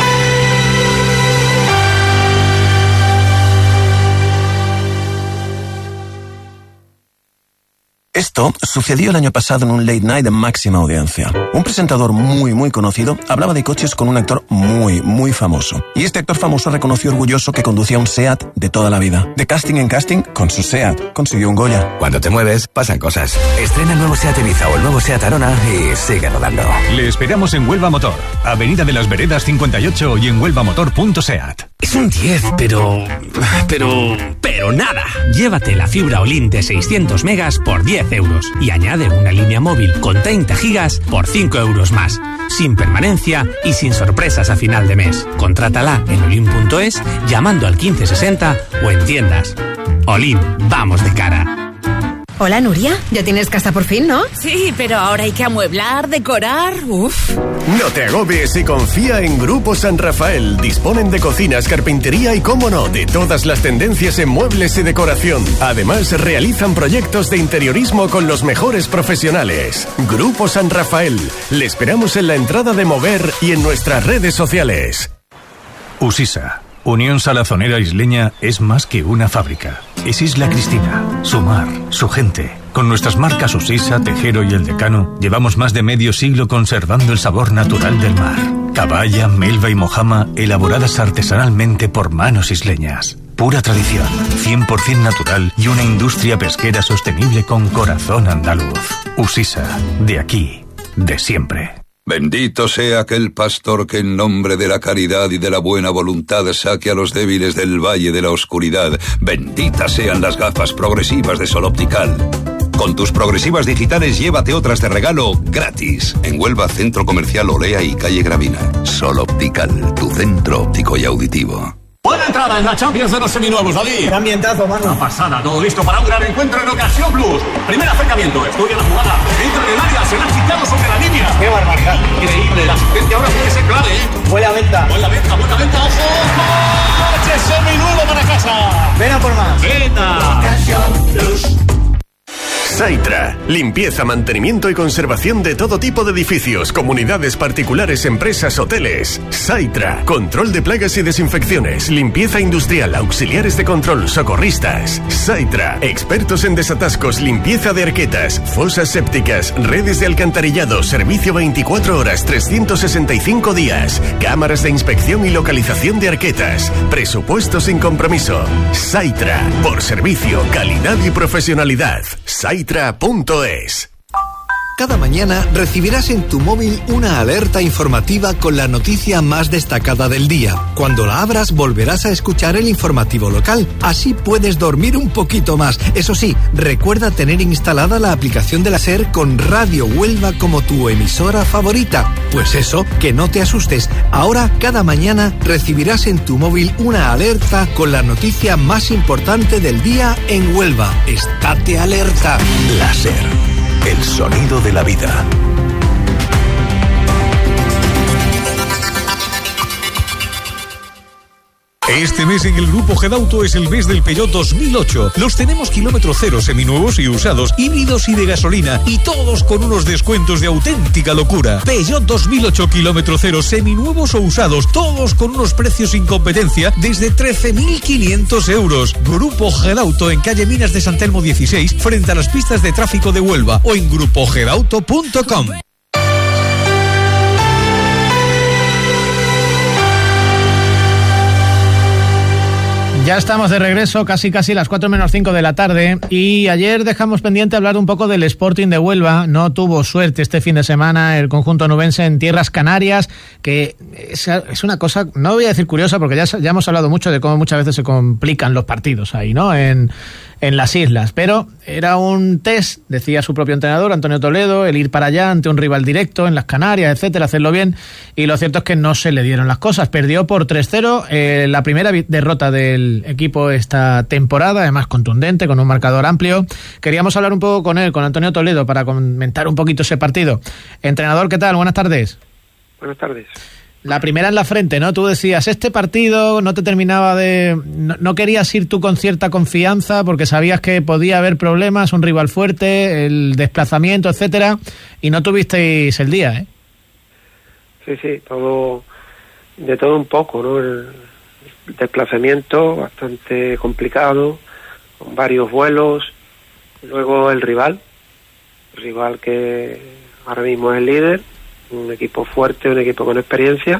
Esto sucedió el año pasado en un late night de máxima audiencia. Un presentador muy, muy conocido hablaba de coches con un actor muy, muy famoso. Y este actor famoso reconoció orgulloso que conducía un SEAT de toda la vida. De casting en casting, con su SEAT, consiguió un Goya. Cuando te mueves, pasan cosas. Estrena el nuevo SEAT Ibiza o el nuevo SEAT Arona y sigue rodando. Le esperamos en Huelva Motor, Avenida de las Veredas cincuenta y ocho y en huelva motor punto seat. Es un diez, pero... pero... pero nada. Llévate la fibra Olin de seiscientos megas por diez euros y añade una línea móvil con treinta gigas por cinco euros más, sin permanencia y sin sorpresas a final de mes. Contrátala en olin punto es llamando al quince sesenta o en tiendas. Olin, vamos de cara. Hola, Nuria. Ya tienes casa por fin, ¿no? Sí, pero ahora hay que amueblar, decorar... Uf. No te agobies y confía en Grupo San Rafael. Disponen de cocinas, carpintería y, cómo no, de todas las tendencias en muebles y decoración. Además, realizan proyectos de interiorismo con los mejores profesionales. Grupo San Rafael. Le esperamos en la entrada de Mover y en nuestras redes sociales. Usisa, Unión Salazonera Isleña, es más que una fábrica. Es Isla Cristina, su mar, su gente. Con nuestras marcas Usisa, Tejero y El Decano, llevamos más de medio siglo conservando el sabor natural del mar. Caballa, melva y mojama, elaboradas artesanalmente por manos isleñas. Pura tradición, cien por ciento natural y una industria pesquera sostenible con corazón andaluz. Usisa, de aquí, de siempre. Bendito sea aquel pastor que en nombre de la caridad y de la buena voluntad saque a los débiles del valle de la oscuridad. Benditas sean las gafas progresivas de Sol Optical. Con tus progresivas digitales llévate otras de regalo gratis. En Huelva, Centro Comercial Olea y Calle Gravina. Sol Optical, tu centro óptico y auditivo. Buena entrada en la Champions de los seminuevos, David. Qué ambientazo, mano. Una pasada, todo listo para un gran encuentro en Ocasión Plus. Primer acercamiento, estudia la jugada. Entra en el área, se la ha quitado sobre la línea. Qué barbaridad. Increíble, la asistencia ahora puede ser clave, ¿eh? Buena venta. Buena venta, buena venta, ojo. ¡Coche seminuevo para casa! Ven a por más. ¡Venta! Ocasión Plus. Saitra, limpieza, mantenimiento y conservación de todo tipo de edificios, comunidades particulares, empresas, hoteles. Saitra, control de plagas y desinfecciones, limpieza industrial, auxiliares de control, socorristas. Saitra, expertos en desatascos, limpieza de arquetas, fosas sépticas, redes de alcantarillado, servicio veinticuatro horas, trescientos sesenta y cinco días, cámaras de inspección y localización de arquetas, presupuesto sin compromiso. Saitra, por servicio, calidad y profesionalidad. Saitra punto es. Cada mañana recibirás en tu móvil una alerta informativa con la noticia más destacada del día. Cuando la abras volverás a escuchar el informativo local. Así puedes dormir un poquito más. Eso sí, recuerda tener instalada la aplicación de la SER con Radio Huelva como tu emisora favorita. Pues eso, que no te asustes. Ahora, cada mañana recibirás en tu móvil una alerta con la noticia más importante del día en Huelva. Estate alerta. La SER. El sonido de la vida. Este mes en el Grupo Gedauto es el mes del Peugeot dos mil ocho. Los tenemos kilómetro cero, seminuevos y usados, híbridos y de gasolina, y todos con unos descuentos de auténtica locura. Peugeot dos mil ocho kilómetro cero, seminuevos o usados, todos con unos precios sin competencia desde trece mil quinientos euros. Grupo Gedauto en calle Minas de San Telmo dieciséis, frente a las pistas de tráfico de Huelva, o en grupo gedauto punto com. Ya estamos de regreso, casi casi las cuatro menos cinco de la tarde, y ayer dejamos pendiente hablar un poco del Sporting de Huelva. No tuvo suerte este fin de semana el conjunto nubense en tierras canarias, que es, es una cosa, no voy a decir curiosa, porque ya, ya hemos hablado mucho de cómo muchas veces se complican los partidos ahí, ¿no? En, en las islas, pero era un test, decía su propio entrenador, Antonio Toledo, el ir para allá ante un rival directo en las Canarias, etcétera, hacerlo bien, y lo cierto es que no se le dieron las cosas. Perdió por tres cero, eh, la primera derrota del equipo esta temporada, además contundente, con un marcador amplio. Queríamos hablar un poco con él, con Antonio Toledo, para comentar un poquito ese partido. Entrenador, ¿qué tal? Buenas tardes. Buenas tardes. La primera en la frente, ¿no? Tú decías, este partido no te terminaba de... No, no querías ir tú con cierta confianza porque sabías que podía haber problemas, un rival fuerte, el desplazamiento, etcétera, y no tuvisteis el día, ¿eh? Sí, sí, todo... De todo un poco, ¿no? El desplazamiento bastante complicado, con varios vuelos, luego el rival, rival que ahora mismo es el líder, un equipo fuerte, un equipo con experiencia,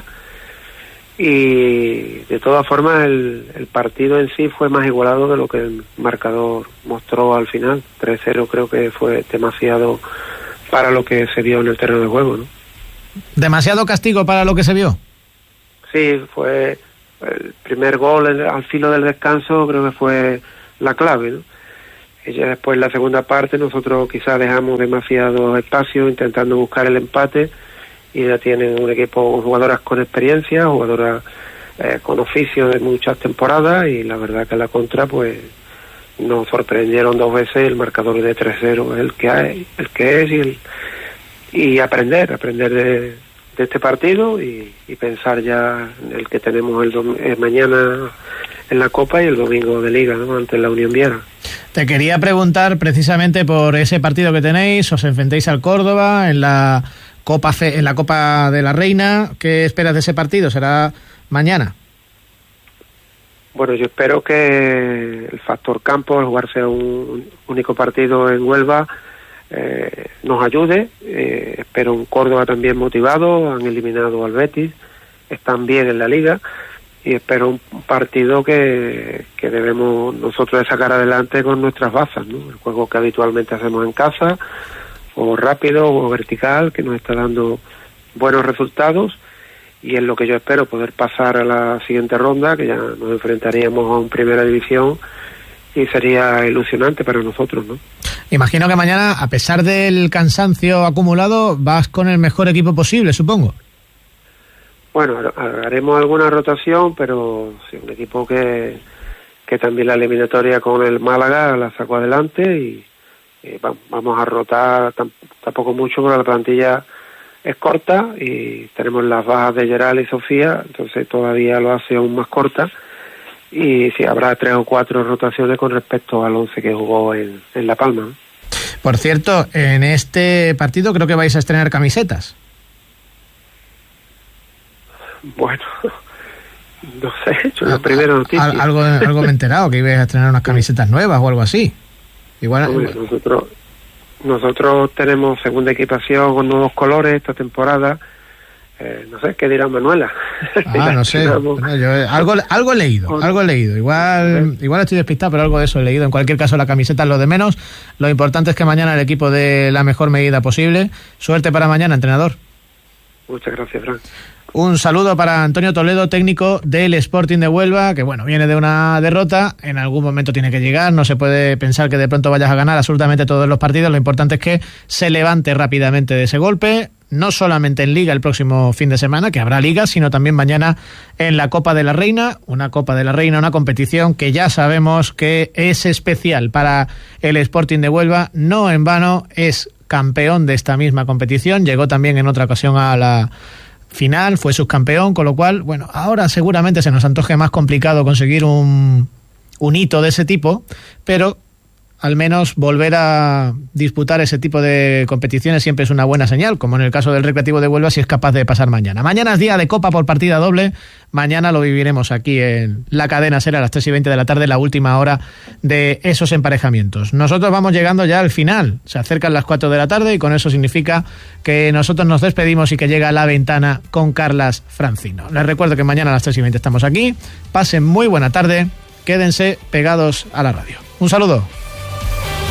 y de todas formas el, el partido en sí fue más igualado de lo que el marcador mostró al final. tres cero creo que fue demasiado para lo que se vio en el terreno de juego, ¿no? ¿Demasiado castigo para lo que se vio? Sí, fue el primer gol el, al filo del descanso, creo que fue la clave, ¿no? Y ya después, la segunda parte, nosotros quizás dejamos demasiado espacio intentando buscar el empate, y ya tienen un equipo, jugadoras con experiencia, jugadoras eh, con oficio de muchas temporadas, y la verdad que en la contra pues nos sorprendieron dos veces. El marcador de tres cero es el que hay, el que es, y, el, y aprender, aprender de, de este partido, y, y pensar ya en el que tenemos el dom- eh, mañana en la Copa y el domingo de Liga, ¿no?, ante la Unión Viera. Te quería preguntar precisamente por ese partido que tenéis, os enfrentáis al Córdoba en la Copa C, en la Copa de la Reina. ¿Qué esperas de ese partido? ¿Será mañana? Bueno, yo espero que el factor campo, el jugarse un único partido en Huelva, eh, nos ayude. Eh, espero un Córdoba también motivado, han eliminado al Betis, están bien en la Liga, y espero un partido que, que debemos nosotros de sacar adelante con nuestras bazas, ¿no? El juego que habitualmente hacemos en casa, o rápido o vertical, que nos está dando buenos resultados, y es lo que yo espero, poder pasar a la siguiente ronda, que ya nos enfrentaríamos a un Primera División, y sería ilusionante para nosotros, ¿no? Imagino que mañana, a pesar del cansancio acumulado, vas con el mejor equipo posible, supongo. Bueno, haremos alguna rotación, pero sí, un equipo que, que también la eliminatoria con el Málaga la sacó adelante, y Eh, vamos a rotar tam- tampoco mucho, porque la plantilla es corta y tenemos las bajas de Gerald y Sofía, entonces todavía lo hace aún más corta, y sí, habrá tres o cuatro rotaciones con respecto al once que jugó en, en La Palma, ¿no? Por cierto, en este partido creo que vais a estrenar camisetas. Bueno, no sé, es la primera noticia. Al, algo, algo me he enterado, que ibais a estrenar unas camisetas nuevas o algo así. Igual. Hombre, nosotros nosotros tenemos segunda equipación con nuevos colores esta temporada. Eh, no sé, ¿qué dirá Manuela? Ah, no sé. Bueno, yo, algo, algo he leído, algo he leído. Igual, igual estoy despistado, pero algo de eso he leído. En cualquier caso, la camiseta es lo de menos. Lo importante es que mañana el equipo dé la mejor medida posible. Suerte para mañana, entrenador. Muchas gracias, Fran. Un saludo para Antonio Toledo, técnico del Sporting de Huelva, que bueno, viene de una derrota, en algún momento tiene que llegar, no se puede pensar que de pronto vayas a ganar absolutamente todos los partidos, lo importante es que se levante rápidamente de ese golpe, no solamente en Liga el próximo fin de semana, que habrá Liga, sino también mañana en la Copa de la Reina, una Copa de la Reina, una competición que ya sabemos que es especial para el Sporting de Huelva, no en vano es campeón de esta misma competición, llegó también en otra ocasión a la final, fue subcampeón, con lo cual, bueno, ahora seguramente se nos antoje más complicado conseguir un, un hito de ese tipo, pero al menos volver a disputar ese tipo de competiciones siempre es una buena señal, como en el caso del Recreativo de Huelva, si es capaz de pasar mañana. Mañana es día de Copa por partida doble, mañana lo viviremos aquí en la cadena SER a las tres y veinte de la tarde, la última hora de esos emparejamientos. Nosotros vamos llegando ya al final, se acercan las cuatro de la tarde y con eso significa que nosotros nos despedimos y que llega La Ventana con Carlas Francino. Les recuerdo que mañana a las tres y veinte estamos aquí, pasen muy buena tarde, quédense pegados a la radio. Un saludo.